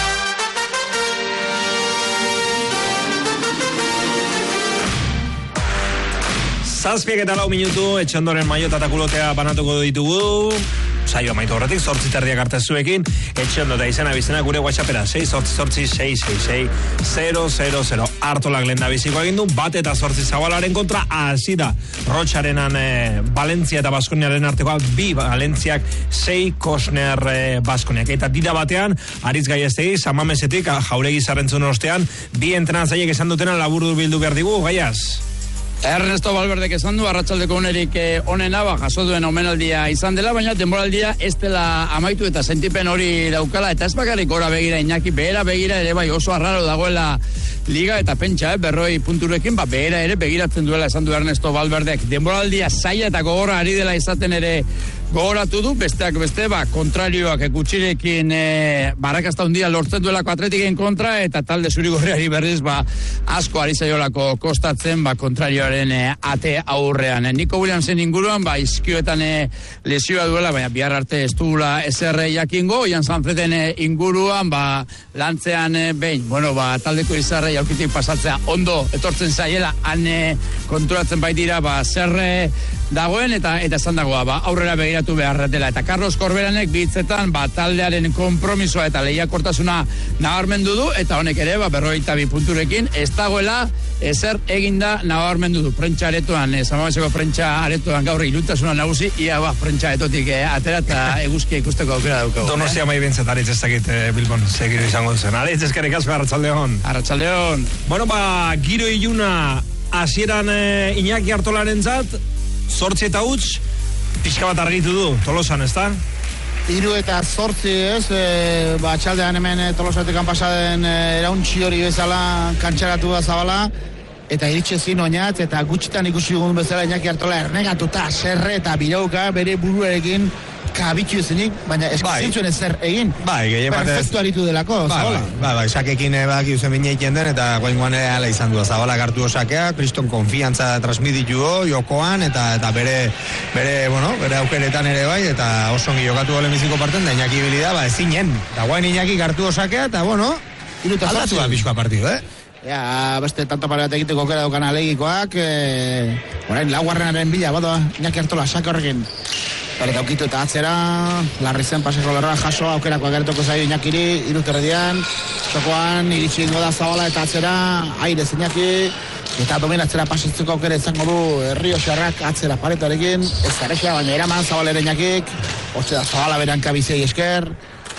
Zazpiek eta lau minutu, etxandoren maiota eta kulotea banatuko ditugu. Saio amaitu horretik, zortzi terdiak arte zuekin, etxondo eta izena bizena gure WhatsAppera, sei zortzi zortzi sei sei sei zero zero zero. Artolak lehen da biziko egin du, bat eta zortzi zabalaren kontra, hasi da, Rotxarenan e, Valentzia eta Baskoniaren artekoa, bi Valentziak, sei Kosner e, Baskoniak. Eta dira batean, Aritz Gaiaztegi, Samamesetik, jauregi zarrentzun ostean, bi entrenatzaiek esan dutena labur bildu behar digu, Gaiaz? Ernesto Valverdek esan du, arratsaldeko unerik onena, ba, jaso duen omenaldia izan dela, baina denboraldia ez dela amaitu eta sentipen hori daukala, eta ez bakarrik gora begira Iñaki, behera begira ere bai oso arraro dagoela liga, eta pentsa, eh, berroi punturekin, ba, behera ere begiratzen duela esan du Ernesto Valverdek. Denboraldia zaila eta gogorra ari dela izaten ere gogoratu du, besteak beste, ba, kontrarioak gutxirekin e, barrakazta hundia lortzen duelako Atletiken kontra, eta talde zurigorriari berriz, ba, asko ari zaiolako kostatzen, ba, kontrarioaren e, ate aurrean. E, Nico Williamsen inguruan, ba, izkioetan e, lesioa duela, baina bihar arte ez duela ezer jakingo, Ian Sanfreden e, inguruan, ba, lantzean e, behin, bueno, ba, taldeko izarrei aukitik pasatzea ondo etortzen zaiela, han e, konturatzen baitira, ba, zerre dagoen eta eta esan dagoa, ba, aurrera begiratu behar dela. Eta Carlos Corberanek bitzetan, ba, taldearen konpromisoa eta lehiakortasuna nabarmendu du, eta honek ere, ba, berrogeita bi punturekin, ez dagoela ezer eginda nabarmendu du. Prentsa aretoan, eh, Samameseko prentsa aretoan gaur iluntasuna nagusi, ia ba, prentsa aretotik eh, atera eta eguzkia ikusteko aukera daukagu. Donostia mai bintzat, aritz ez dakit eh, Bilbon, segiru izango zen. Aritz ezkerrik asko, Arratsaldeon. Arratsaldeon. Bueno, ba, giro iluna hasieran eh, Iñaki Artolaren zat, zortzi eta huts, pixka bat argitu du, Tolosan, ez da? Hiru eta zortzi, ez, e, ba, txaldean hemen e, Tolosatik pasaden e, erauntxi hori bezala kantxaratu da zabala, eta iritxe zin oinat, eta gutxitan ikusi dugun bezala Iñaki Artola ernegatuta, serre eta birauka bere buruarekin kabitu ezenik, baina eskuzintzuen bai. Ezer egin. Bai, gehien batez. Perfektu aritu delako, bai, Zabala. Bai, bai, bai, sakekin bak iuzen bine egiten den, eta goingoan ere ala izan du. Zabala gartu osakea, kriston konfiantza transmititu jokoan, eta eta bere, bere, bueno, bere aukeretan ere bai, eta oso ongi jokatu gole miziko parten, da Iñaki bilida, ba, ezinen. Eta guain Iñaki gartu osakea, eta bueno, aldatu da pixkoa partidu, eh? Ja, beste tanto pareat egiteko aukera daukan alegikoak, eh, orain laugarrenaren bila, bada, Iñaki Artola sake horrekin. Eta aukitu eta atzera, larri zen paseko lerroa jaso, aukerako agertuko zaio Iñakiri, iruterredian, txokoan, iritsi ingo da Zabala eta atzera, aire Iñaki, eta dominatzera pasatzeko aukera izango du Herrio Xarrak atzera paretarekin, ez zarexia, baina eraman Zabalera Iñakik, hotxe da Zabala beranka bizei esker,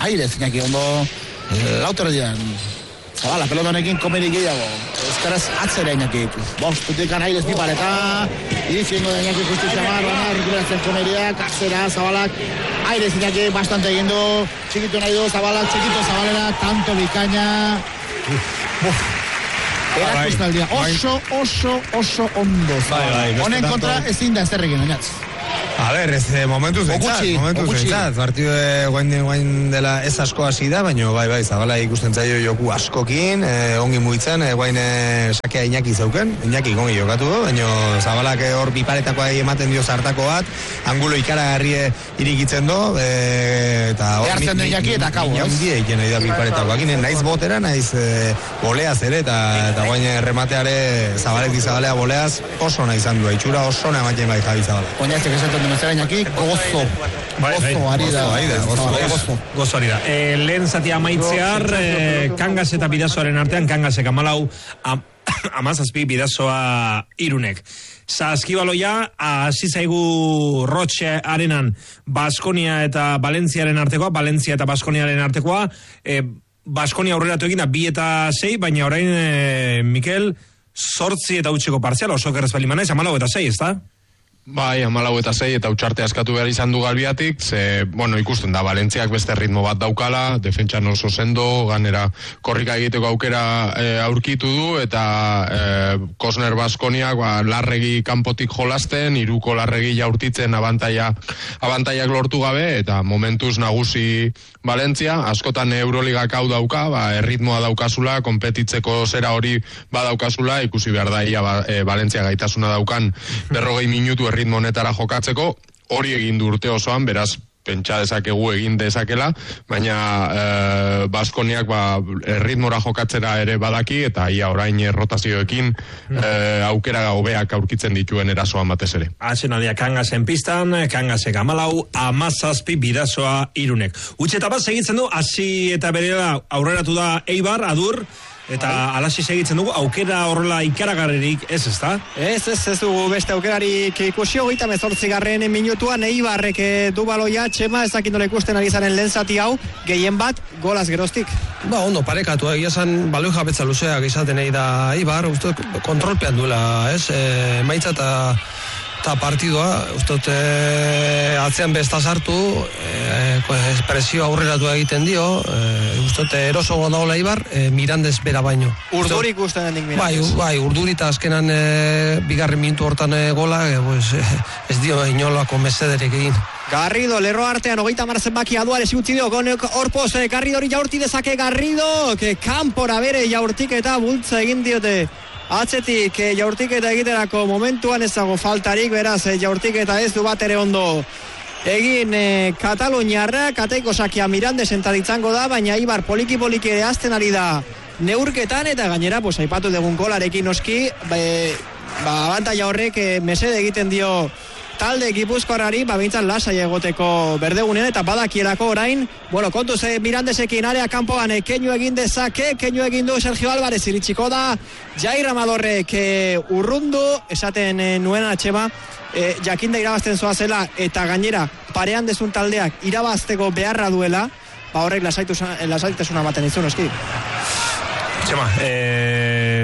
Aires, Iñaki, ondo lauter dian. Zabala, pelotanekin komerik gehiago. Ezkeraz atzera Iñaki. Bost, tutikan Aires pipareta. Iriziengo da Iñaki justizia mar, baina rekuperatzen komeriak, atzera, Zabalak. Aires Iñaki bastante egin du. Txikitu nahi du, Zabalak, txikito Zabalera, tanto bikaina. Uf. Erakustaldia, oso, oso, oso ondo. Honen kontra ezin da ezterrekin, oinatz. A ver, ez momentu zentzat, momentu zentzat, partidu guain, guain dela ez asko hasi da, baina bai, bai, Zabala ikusten zaio joku askokin, eh, ongi mugitzen, eh, guain eh, sakea Iñaki zeuken, Iñaki ongi jokatu du, baina Zabalak hor biparetakoa ematen dio zartako bat, angulo ikaragarri irikitzen du, eh, eta hor... Behartzen du Iñaki eta kabo, ez? Iñaki egin nahi da biparetakoak, naiz botera, naiz eh, boleaz ere, eta, eta guain remateare Zabalek dizabalea boleaz oso nahi izan du, itxura oso nahi ematen bai Javi Zabala. Oinatzek esaten duen zera Iñaki, gozo. Gozo ari da. Gozo, gozo ari da. E, lehen zati amaitzear, e, Kangas eta Bidazoaren artean, Kangasek amalau, am, amazazpi Bidazoa irunek. Saskibaloia, hasi zaigu Rotxe arenan, Baskonia eta Valentziaren artekoa, Valentzia eta Baskoniaren artekoa, e, Baskonia aurreratu egina bi eta sei, baina orain, e, Mikel, zortzi eta utxeko partzial, oso gerrez bali manaiz, amalau eta sei, ez da? Bai, amalau eta sei eta utxarte askatu behar izan du Galbiatik, ze, bueno, ikusten da, Valentziak beste ritmo bat daukala, defentsan oso sendo, ganera korrika egiteko aukera e, aurkitu du, eta e, Kosner Baskoniak, ba, larregi kanpotik jolasten, iruko larregi jaurtitzen abantaia, abantaiak lortu gabe, eta momentuz nagusi Valentzia, askotan Euroligak hau dauka, ba, erritmoa daukazula, konpetitzeko zera hori badaukazula, ikusi behar da, ia, ba, e, Valentzia gaitasuna daukan berrogei minutu erritmo honetara jokatzeko, hori egin du urte osoan, beraz, pentsa dezakegu egin dezakela, baina e, Baskoniak ba, erritmora jokatzera ere badaki, eta ia orain rotazioekin e, aukera hobeak aurkitzen dituen erasoan batez ere. Hazen aldia Kangasen pistan, Kangasek amalau, amazazpi Bidazoa irunek. Utxeta bat segitzen du, hasi eta berela aurreratu da Eibar, Adur, eta alasi segitzen dugu, aukera horrela ikaragarrerik ez, ez da? Ez, ez, ez dugu beste aukerarik ikusi hogeita mezortzi garren minutuan Eibarrek du baloia, Txema, ez dakit nola ikusten ari zaren lehen zati hau, gehien bat, golaz geroztik. Ba, ondo, parekatu, egia zan baloi jabetza luzeak izaten nahi da Eibar, uste kontrolpean duela, ez, e, maitza eta eta partidua, ustot e, atzean besta sartu, e, presio aurreratu egiten dio, e, ustot eroso daola Eibar, e, Mirandez bera baino. Urdurik usten hendik Mirandez. Bai, bai, urduri eta azkenan e, bigarren minutu hortan e, gola, e, pues, e, ez dio inolako mesederek egin. Garrido, lerro artean, hogeita marzen baki aduarez utzi dio, gonek orpoz, e, Garridori jaurti dezake Garrido, que kanpora bere jaurtik eta bultza egin diote. Atzetik e, jaurtiketa egiterako momentuan ez dago faltarik, beraz e, jaurtiketa ez du bat ere ondo egin e, Kataluniarra, kateiko sakia Mirandez entaditzango da, baina Eibar poliki-poliki ere azten ari da neurketan, eta gainera, pues, aipatu dugun golarekin oski, be, ba, abantaia horrek e, mesede egiten dio talde Gipuzkoarrari, ba, bintzan lasai egoteko berdegunean, eta badakielako orain, bueno, kontuz eh, Mirandesekin area kanpoan eh, keinu egin dezake, keinu egin du Sergio Álvarez, iritsiko da Jair Amadorrek eh, urrundu, esaten eh, nuen atxema, eh, jakinda irabazten zoazela, eta gainera parean dezun taldeak irabazteko beharra duela, ba horrek lasaitasuna baten izun, eski. Txema, eh...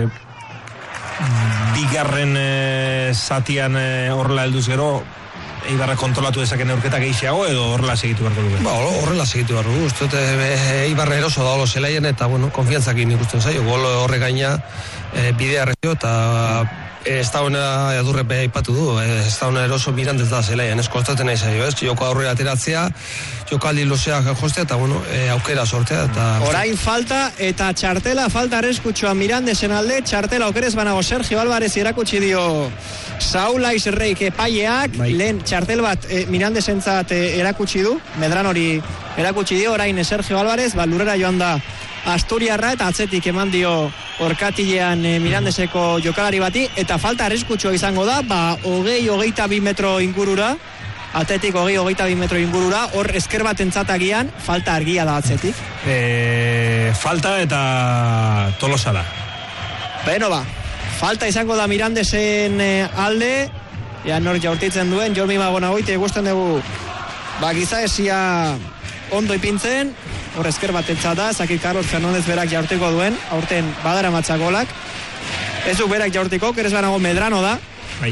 bigarren e, zatian e, horrela helduz gero, Eibarra kontrolatu dezaken neurketa gehiago edo horrela segitu beharko dugu? Ba, horrela segitu beharko dugu. Uste Eibarra eroso da holo zelaien eta, bueno, konfiantzakin ikusten zaio. Gol horre gaina e, bidea rezio eta ez da hona adurre beha ipatu du. Ez da hona eroso Mirandez da zelaien. Ez kostaten nahi zaio, ez? Joko aurrera ateratzea, jokaldi luzeak jostea eta, bueno, e, aukera sortea. Eta, orain falta eta txartela, falta arriskutsua Mirandezen alde, txartela okerez banago Sergio Álvarez irakutsi dio Saul Aizreik epaileak, bai. Lehen txartel bat e, Mirandezentzat e, erakutsi du, Medran hori erakutsi dio, orain Sergio Álvarez, ba, lurrera joan da Asturiarra eta atzetik eman dio orkatilean e, Mirandeseko jokalari bati, eta falta arriskutsua izango da, ba, hogei, hogeita bi metro ingurura, atletik hogei, hogeita bi metro ingurura, hor esker bat entzatagian, falta argia da atzetik. E, falta eta Tolosa da. Beno ba, falta izango da Mirandesen e, alde, ea nor jaurtitzen duen, Jormi Magonagoite gusten dugu, ba, giza esia ondo ipintzen, hor esker batetza da, Zaki Carlos Fernandez berak jaurtiko duen, aurten badara matzagolak. Ez du berak jaurtiko, keres banago Medrano da. Bai.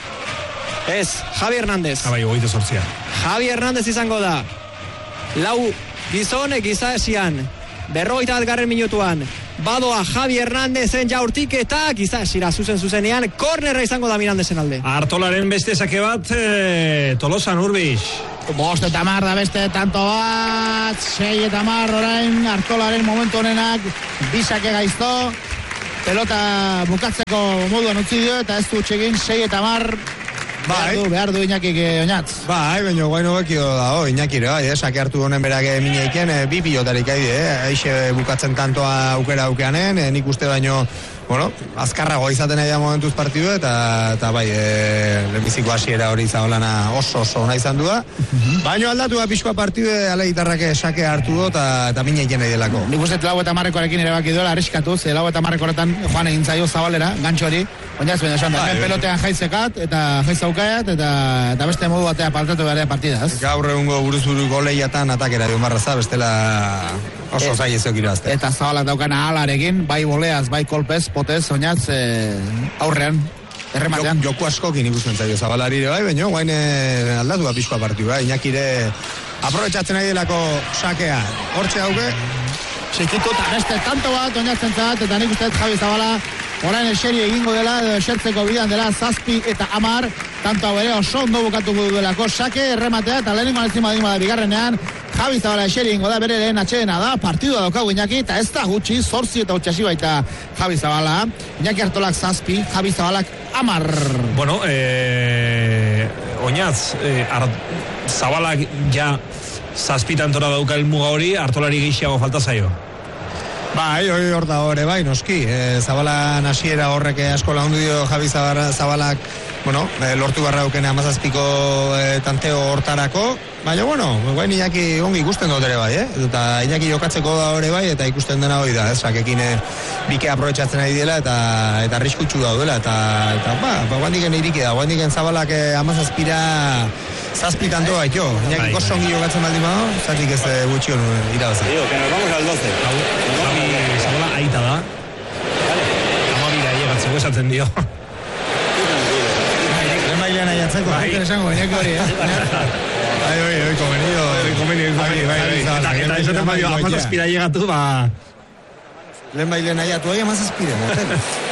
Ez, Javi Hernández. Abai, hogeita sortzia. Javi Hernández izango da. Lau gizon giza esian. Berrogeita bat garren minutuan. Badoa Javi Hernández-en jaurtik eta giza esira zuzen zuzenean. Kornerra izango da Mirandezen alde. Artolaren beste sake bat, e, Tolosan Urbix. Bost eta mar da beste tanto bat. Sei eta mar orain Artolaren momentu honenak. Bisake gaizto. Pelota bukatzeko moduan utzi dio eta ez du txegin sei eta mar. Behar du, behar du Iñakik oinatz. Bai, baina guain hobekio da, oh, Iñakire, bai, eh, sake hartu honen berak mineiken, eh, bi pilotarik aide, eh, eixe bukatzen tantoa aukera aukeanen, eh, nik uste baino, bueno, azkarrago izaten aia momentuz partidu, eta, eta bai, eh, lehenbiziko hasiera hori Zabalana oso oso ona izan du da, baino aldatu da pixkoa partidu, ale gitarrake sake hartu du, eta, eta mineiken nahi delako. Nik uste lau eta marrekoarekin ere baki duela, arriskatu, ze lau eta marrekoretan joan egin zaio Zabalera, gantxo hori, oinaz baina esan da, bai, pelotean jaizekat, eta jaizaukaat, eta, eta beste modu batea partatu behar partidaz. Gaur egungo buruzburuko lehiatan atakera dion barraza, bestela oso zai ezok irazte. Eta Zabalak daukana alarekin, bai boleaz, bai kolpez, potez, oinatz, e, aurrean, errematean. Joku askokin ikusten zaio Zabalari bai, baina guain aldatu da pixkoa partiu, bai, Iñakire aprobetxatzen nahi delako sakea, hortxe dauke. Txikitu eta beste tanto bat, oinatzen zat, eta nik usteet Javi Zabala, orain eseri egingo dela, esertzeko bidan dela, zazpi eta amar, tanto hau ere oso ondo bukatuko duelako, sake, errematea, eta lehenik malezima digima da bigarrenean, Javi Zabala eseri egingo da, bere lehen atxedena da, partidua daukagu Iñaki, eta ez da gutxi, zortzi eta utxasi baita Javi Zabala, Iñaki Artolak zazpi, Javi Zabalak amar. Bueno, eh, oinaz, eh, Zabalak ja zazpitantora dauka elmuga hori, Artolari gehiago falta zaio. Bai, hori hor da hori, bai, noski. E, Zabala nasiera horrek asko lagundu dio Javi Zabalak, bueno, e, lortu barra eukene amazazpiko e, tanteo hortarako, baina, bueno, guain Iñaki ongi ikusten dut ere bai, eh? Eta Iñaki jokatzeko da hori bai, eta ikusten dena hori da, ez? Sakekin e, bike aprobetxatzen ari dela, eta eta arriskutsu daudela, eta, eta ba, ba guandiken iriki da, guandiken Zabalak e, amazazpira zazpi tanto baito, Iñaki oso ongi jokatzen baldin bado, zatik ez gutxi honu irabazen. Digo, que nos vamos al doce. Javi Zabala aita da. Amabira llegatzeko esaten dio. Lehen bailean aiatzeko, bai, esango, Iñaki hori, eh? Bai, bai, bai, komenido. Komenido, bai, bai, eta esaten badio, amazazpira llegatu, ba... Lehen bailean aiatu, bai, amazazpira, motel.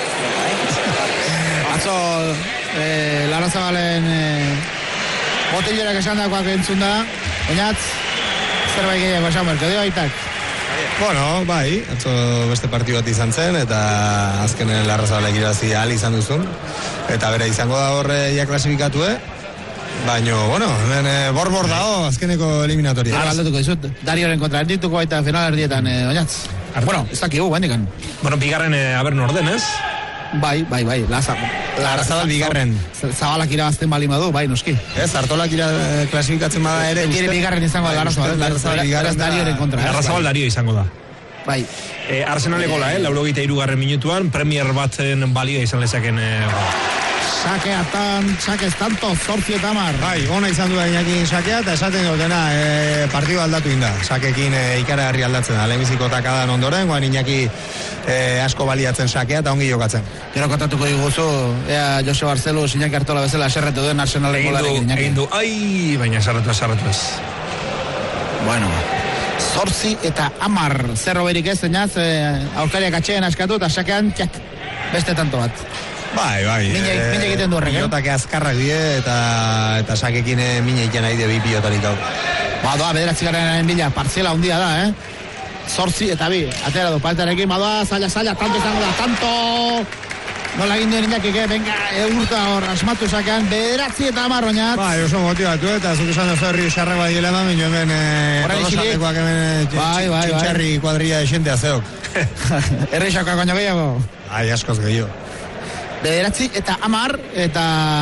Atzo, eh, Lara Zabalen... Eh, Botellerak esan dakoak entzun da, oinatz, zerbait gehiago esan berko, dio aitak. Bueno, bai, atzo beste partidu bat izan zen, eta azkenen Larra Zabalek irabazi ahal izan duzun, eta bera izango da horre ia klasifikatu, eh? Baina, bueno, hemen eh, bor-bor dago azkeneko eliminatoria. Ara aldatuko dizut, Darioren kontra erdituko baita final erdietan, eh, oinatz. Bueno, ez dakigu, bendikan. Bueno, bigarren eh, aber norden, ez? Bai, bai, bai, Laza. Larra Zabal bigarren. Zabalak irabazten bali madu, bai, noski. Ez, Artolak ira klasifikatzen bada ere. Tiene bigarren izango da Larra Zabal. Larra Zabal bigarren Darioren kontra. Larra Zabal Dario izango da. Bai. Eh, Arsenaleko la, eh, laurogeita hirugarren minutuan, Premier batzen balio izan lezaken... Eh, Sakeatan, sakez tanto, zortzi eta amar. Bai, ona izan du da Iñakin sakea, eta esaten dutena, e, partidu aldatu inda. Sakekin e, ikaragarri aldatzen da. Lehenbiziko takadan ondoren, guan Iñaki e, asko baliatzen sakea, eta ongi jokatzen. Gero kontatuko diguzu, ea Jose Barcelus, Iñaki Artola bezala eserretu duen Arsenaleko larekin. Egin du, ai, baina sarretu, sarretu ez. Bueno, zortzi eta amar. Zerro berik ez, zenaz, e, aurkariak atxeen askatu, eta sakean, txak, beste tanto bat. Bai, bai. Mine egiten du horrek, eh? Pilotak azkarrak die, eta, eta sakekin mine egiten nahi de bi pilotarik hau. Badoa, bederatzi garrenaren bila, parziela hundia da, eh? Zortzi eta bi, atera du, paletarekin, badoa, zaila, zaila, tanto izango da, tanto! Nola egin duen Iñakik, eh? Venga, eurta hor, asmatu sakean, bederatzi eta amar oinat. Bai, oso motibatu, eta zuk esan duzu herri xarrak bai dela eman, minio hemen, tolosatekoak hemen, txintxarri kuadrilla de xentea zeok. Herri xakoak baino gehiago. Ai, askoz gehiago. Bederatzi eta amar, eta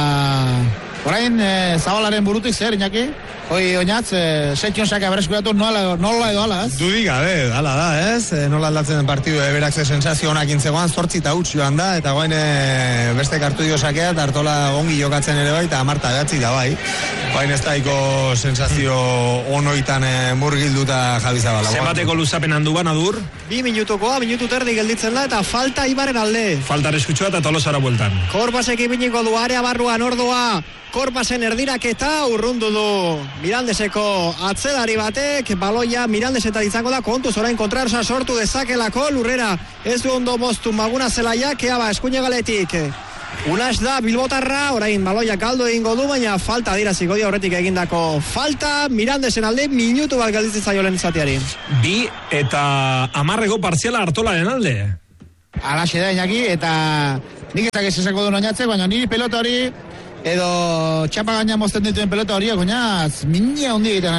orain e, Zabalaren burutik zer, Iñaki? Hoi oinatz, e, sekion sake aberreskuratu nola, nola edo ala, ez? Dudik gabe, ala da, ez? E, nola aldatzen den partidu, eberak ze sensazio honak intzegoan, zortzi eta huts joan da, eta goain e, beste kartu dio sakea, eta Artola ongi jokatzen ere bai, eta amarta behatzi da bai. Bain ez daiko sensazio onoitan e, murgilduta Javi Zabala. Zenbateko luzapen handu ban, Adur? Bi minutukoa, minutu terdi gelditzen da, eta falta Ibaren alde. Falta arriskutsua eta Tolosara bueltan. Korpasek ibiniko du, area barruan ordoa, Korpasen erdiraketa urrundu du Mirandeseko atzelari batek, baloia Mirandeseta izango da, kontuz orain kontrarsa sortu dezakelako, lurrera ez du ondo moztu Maguna zelaiak, eaba eskuine galetik. Unas da Bilbotarra, orain baloia galdu egingo du, baina falta dira zikodia horretik egindako falta, Mirandesen alde minutu bat galditzen zaio lehen izateari. Bi eta amarreko partziala Artolaren alde. Alaxe da, Iñaki, eta nik ezak ez esako du noinatzek, baina niri pelota hori edo txapa gaina mozten dituen pelota horiak, oinaz, minia hundi egiten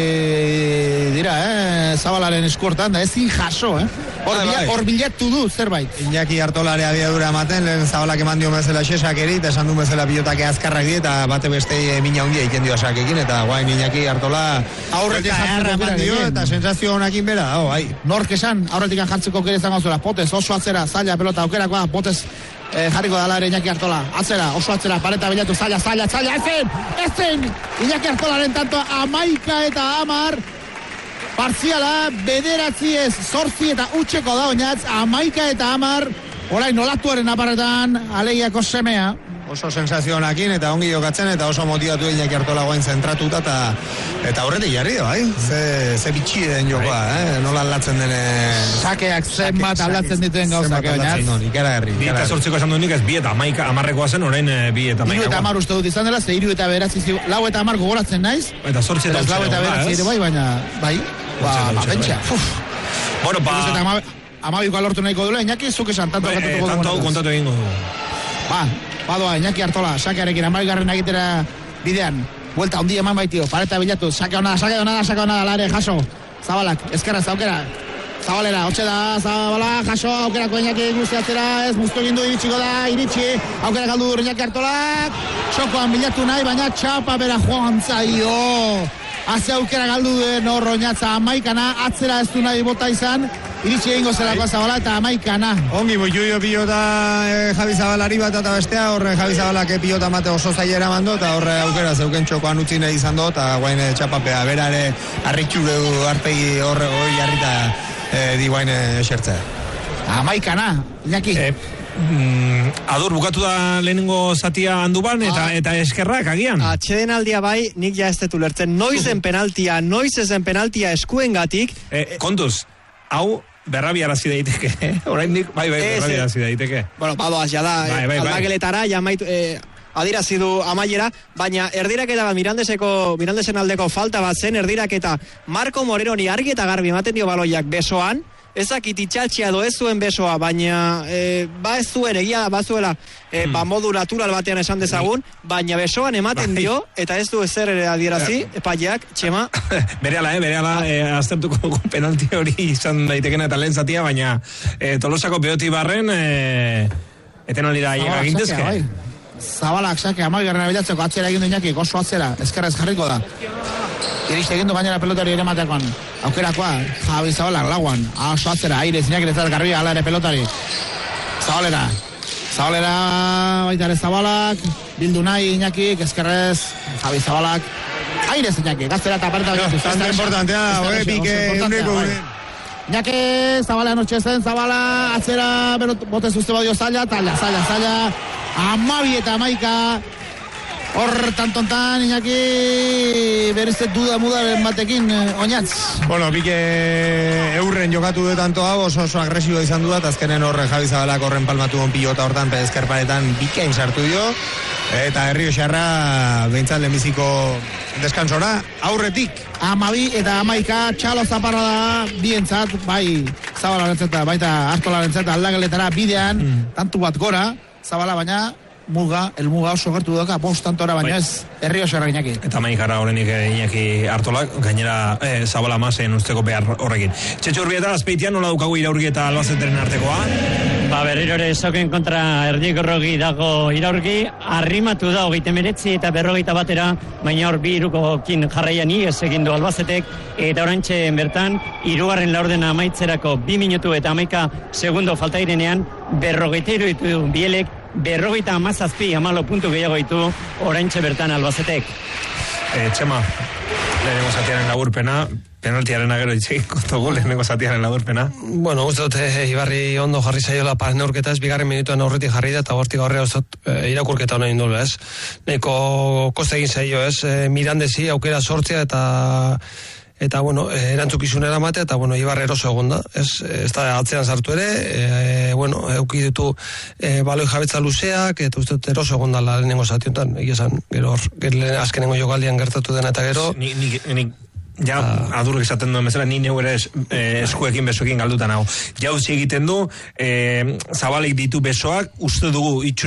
ari dira, eh, Zabalaren eskuortan, da ezin jaso, eh. Hor bila, bilatu du zerbait. Iñaki Artolare abiadura ematen, lehen Zabalak eman dio bezala xesak eri, eta esan du bezala pilotake azkarrak di, eta bate beste mina hundi egiten dio sakekin, eta guain Iñaki Artola aurretik jartzeko eman dio, eta sensazio honakin bera, oh, bai. Nork esan, aurretik jartzeko kere izango zuela, potez, oso atzera, zaila pelota aukerakoa, potez, Eh, jarriko dala ere Iñaki Artola, atzera, oso atzera, pareta bilatu, zaila, zaila, zaila, ezen, ezen, Iñaki Artolaren tanto amaika eta amar, partziala, bederatzi ez, zortzi eta utxeko da oinatz, amaika eta amar, orain olatuaren aparetan, aleiako semea. Oso sensazionakin eta ongi jokatzen eta oso motivatu Iñaki Artola goain zentratuta eta eta horretik jarri da, bai? Ze, ze bitxi den jokoa, eh? Nola aldatzen dene... Sakeak zenbat aldatzen dituen gauzak, oinatz. Ikara herri. Bi eta sortzeko esan duenik ez bi eta maika amarrekoa zen, orain bi eta maika. Iru eta amar uste dut izan dela, ze iru eta beratzi, lau eta amar gogoratzen naiz. Eta sortze eta lau eta beratzi ere bai, baina, bai, ba, ba, pentsa. Bueno, ba... Amabiko alortu nahiko dula, Iñaki, zuk esan, tanto kontatuko dugu. Tanto kontatu egingo du. Ba, badoa, Iñaki Artola, sakearekin amaigarren egitera bidean, buelta hundi eman baitio, pareta bilatu, sake honada, sake honada, sake honada, lare, jaso, Zabalak, ezkerra, zaukera, Zabalera, hotxe da, Zabala, jaso, aukerako Iñaki guztiatzera, ez muztu egindu, iritsiko da, iritsi, aukera galdu dur Iñaki Artolak, txokoan bilatu nahi, baina txapa bera joan zaio, haze aukera galdu duen horroñatza amaikana, atzera ez du nahi bota izan, iritsi egingo zelako Zabala eta amaikana. Ongi, moiuio pilota eh, Javi Zabalari bat eta bestea, horre Javi Zabalak pilota mate oso zailera mando, eta horre aukera zeuken txokoan utzi nahi izan do, eta guain txapapea, berare arritxure du arpegi horre hori jarrita eh, di guain esertzea. Amaikana, Iñaki. Eh, mm, Adur, bukatu da lehenengo zatia handuban, eta, ah. eta eskerrak agian. Atxeden aldia bai, nik ja ez detu lertzen, noiz en penaltia, noiz ezen penaltia eskuengatik. Eh, kontuz, hau... Berrabi arazi daiteke, eh? Oraindik, bai, bai, berrabi arazi daiteke. Bueno, badoaz, ja da, bai, bai, aldageletara, ja maitu, eh, adirazi du amaiera, baina erdiraketa bat Mirandeseko, Mirandesen aldeko falta bat zen, erdiraketa Marco Moreroni argi eta garbi ematen dio baloiak besoan, ezakit itxaltxia do ez zuen besoa, baina e, ba ez zuen egia, ba zuela e, hmm. ba modu natural batean esan dezagun, baina besoan ematen dio, eta ez du ezer ere adierazi, epaileak, Txema. Berehala, eh, berehala, eh, aztertuko dugu penalti hori izan daitekena eta lehen zatia, baina eh, Tolosako Beoti barren eh, etenaldira agintezke. Zabalak sake, amaigarren abilatzeko atzera egin du Iñaki, oso atzera, ezkerrez jarriko da. Iriste egin du gainera pelotari ere matekoan. Aukerakoa, Javi Zabalak lauan, oso atzera, aire, Iñaki lezat garbia, ala ere pelotari. Zabalera, Zabalera, baita ere Zabalak, bildu nahi Iñaki, ezkerrez, Javi Zabalak, aire Iñaki, gaztera eta aparta. Bastante importantea, oe, pike, uneko, Iñaki, Zabala noche zen, Zabala, atzera, botez uste badio zaila, zaila, zaila, zaila, amabi eta amaika, hor tantontan, Iñaki, berizte duda muda batekin, oinatz. Bueno, pike eurren jokatu du tanto hau, oso oso agresibo izan du da, azkenen horre Javi Zabalak horren palmatu on pilota hortan, pedezkerparetan bikain sartu dio, eta Herrio Xarra behintzat lehenbiziko deskansora, aurretik. Amabi eta amaika, txalo zaparra da, bientzat, bai, Zabalarentzat, baita Artolarentzat aldageletara bidean, mm. tantu bat gora, Zabala baina, muga, el muga oso gertu doka, bost tantora baina ez, Herrio Xarra Iñaki. Eta maikara horrenik Iñaki Artolak, gainera eh, Zabala mazen usteko behar horrekin. Txetxo Urbieta, azpeitian, nola dukagu Iraurgi eta Albazeteren artekoa? Ba, berriro ere soken kontra Erdiko Rogi dago Iraurgi, arrimatu da hogeita meretzi eta berrogeita batera, baina hor bi irukokin jarraian iez egin du Albazetek, eta orantxe bertan, irugarren laurdena amaitzerako bi minutu eta amaika segundo falta irenean, berrogeita iru ditu bielek, berrogeita amazazpi amalo puntu gehiago ditu orantxe bertan Albazetek. E, Txema, lehenengo zatiaren laburpena, penaltiaren agero itxeiko dugu lehenengo zatiaren laburpena. Bueno, uste dut, e, Ibarri ondo jarri zaiola pas neurketa, ez bigarren minutuan aurretik jarri da, eta hortik aurrea uste dut, e, irakurketa hona indula, ez. Neko koste egin zaio, ez, e, Mirandesi aukera sortzea, eta eta, bueno, erantzukizunera matea, eta, bueno, Ibarre eroso egon da, ez, ez da atzean sartu ere, e, bueno, euki ditu e, baloi jabetza luzeak, eta uste dut eroso egon da lehenengo zationtan, egizan, gero, gero azkenengo jokaldian gertatu dena, eta gero... Ni, ni, ni, ja, uh, adurrek esaten duen bezala, ni neu ere es, eh, eskuekin besoekin galduta nago. Jauzi egiten du, eh, zabalik ditu besoak, uste dugu itxu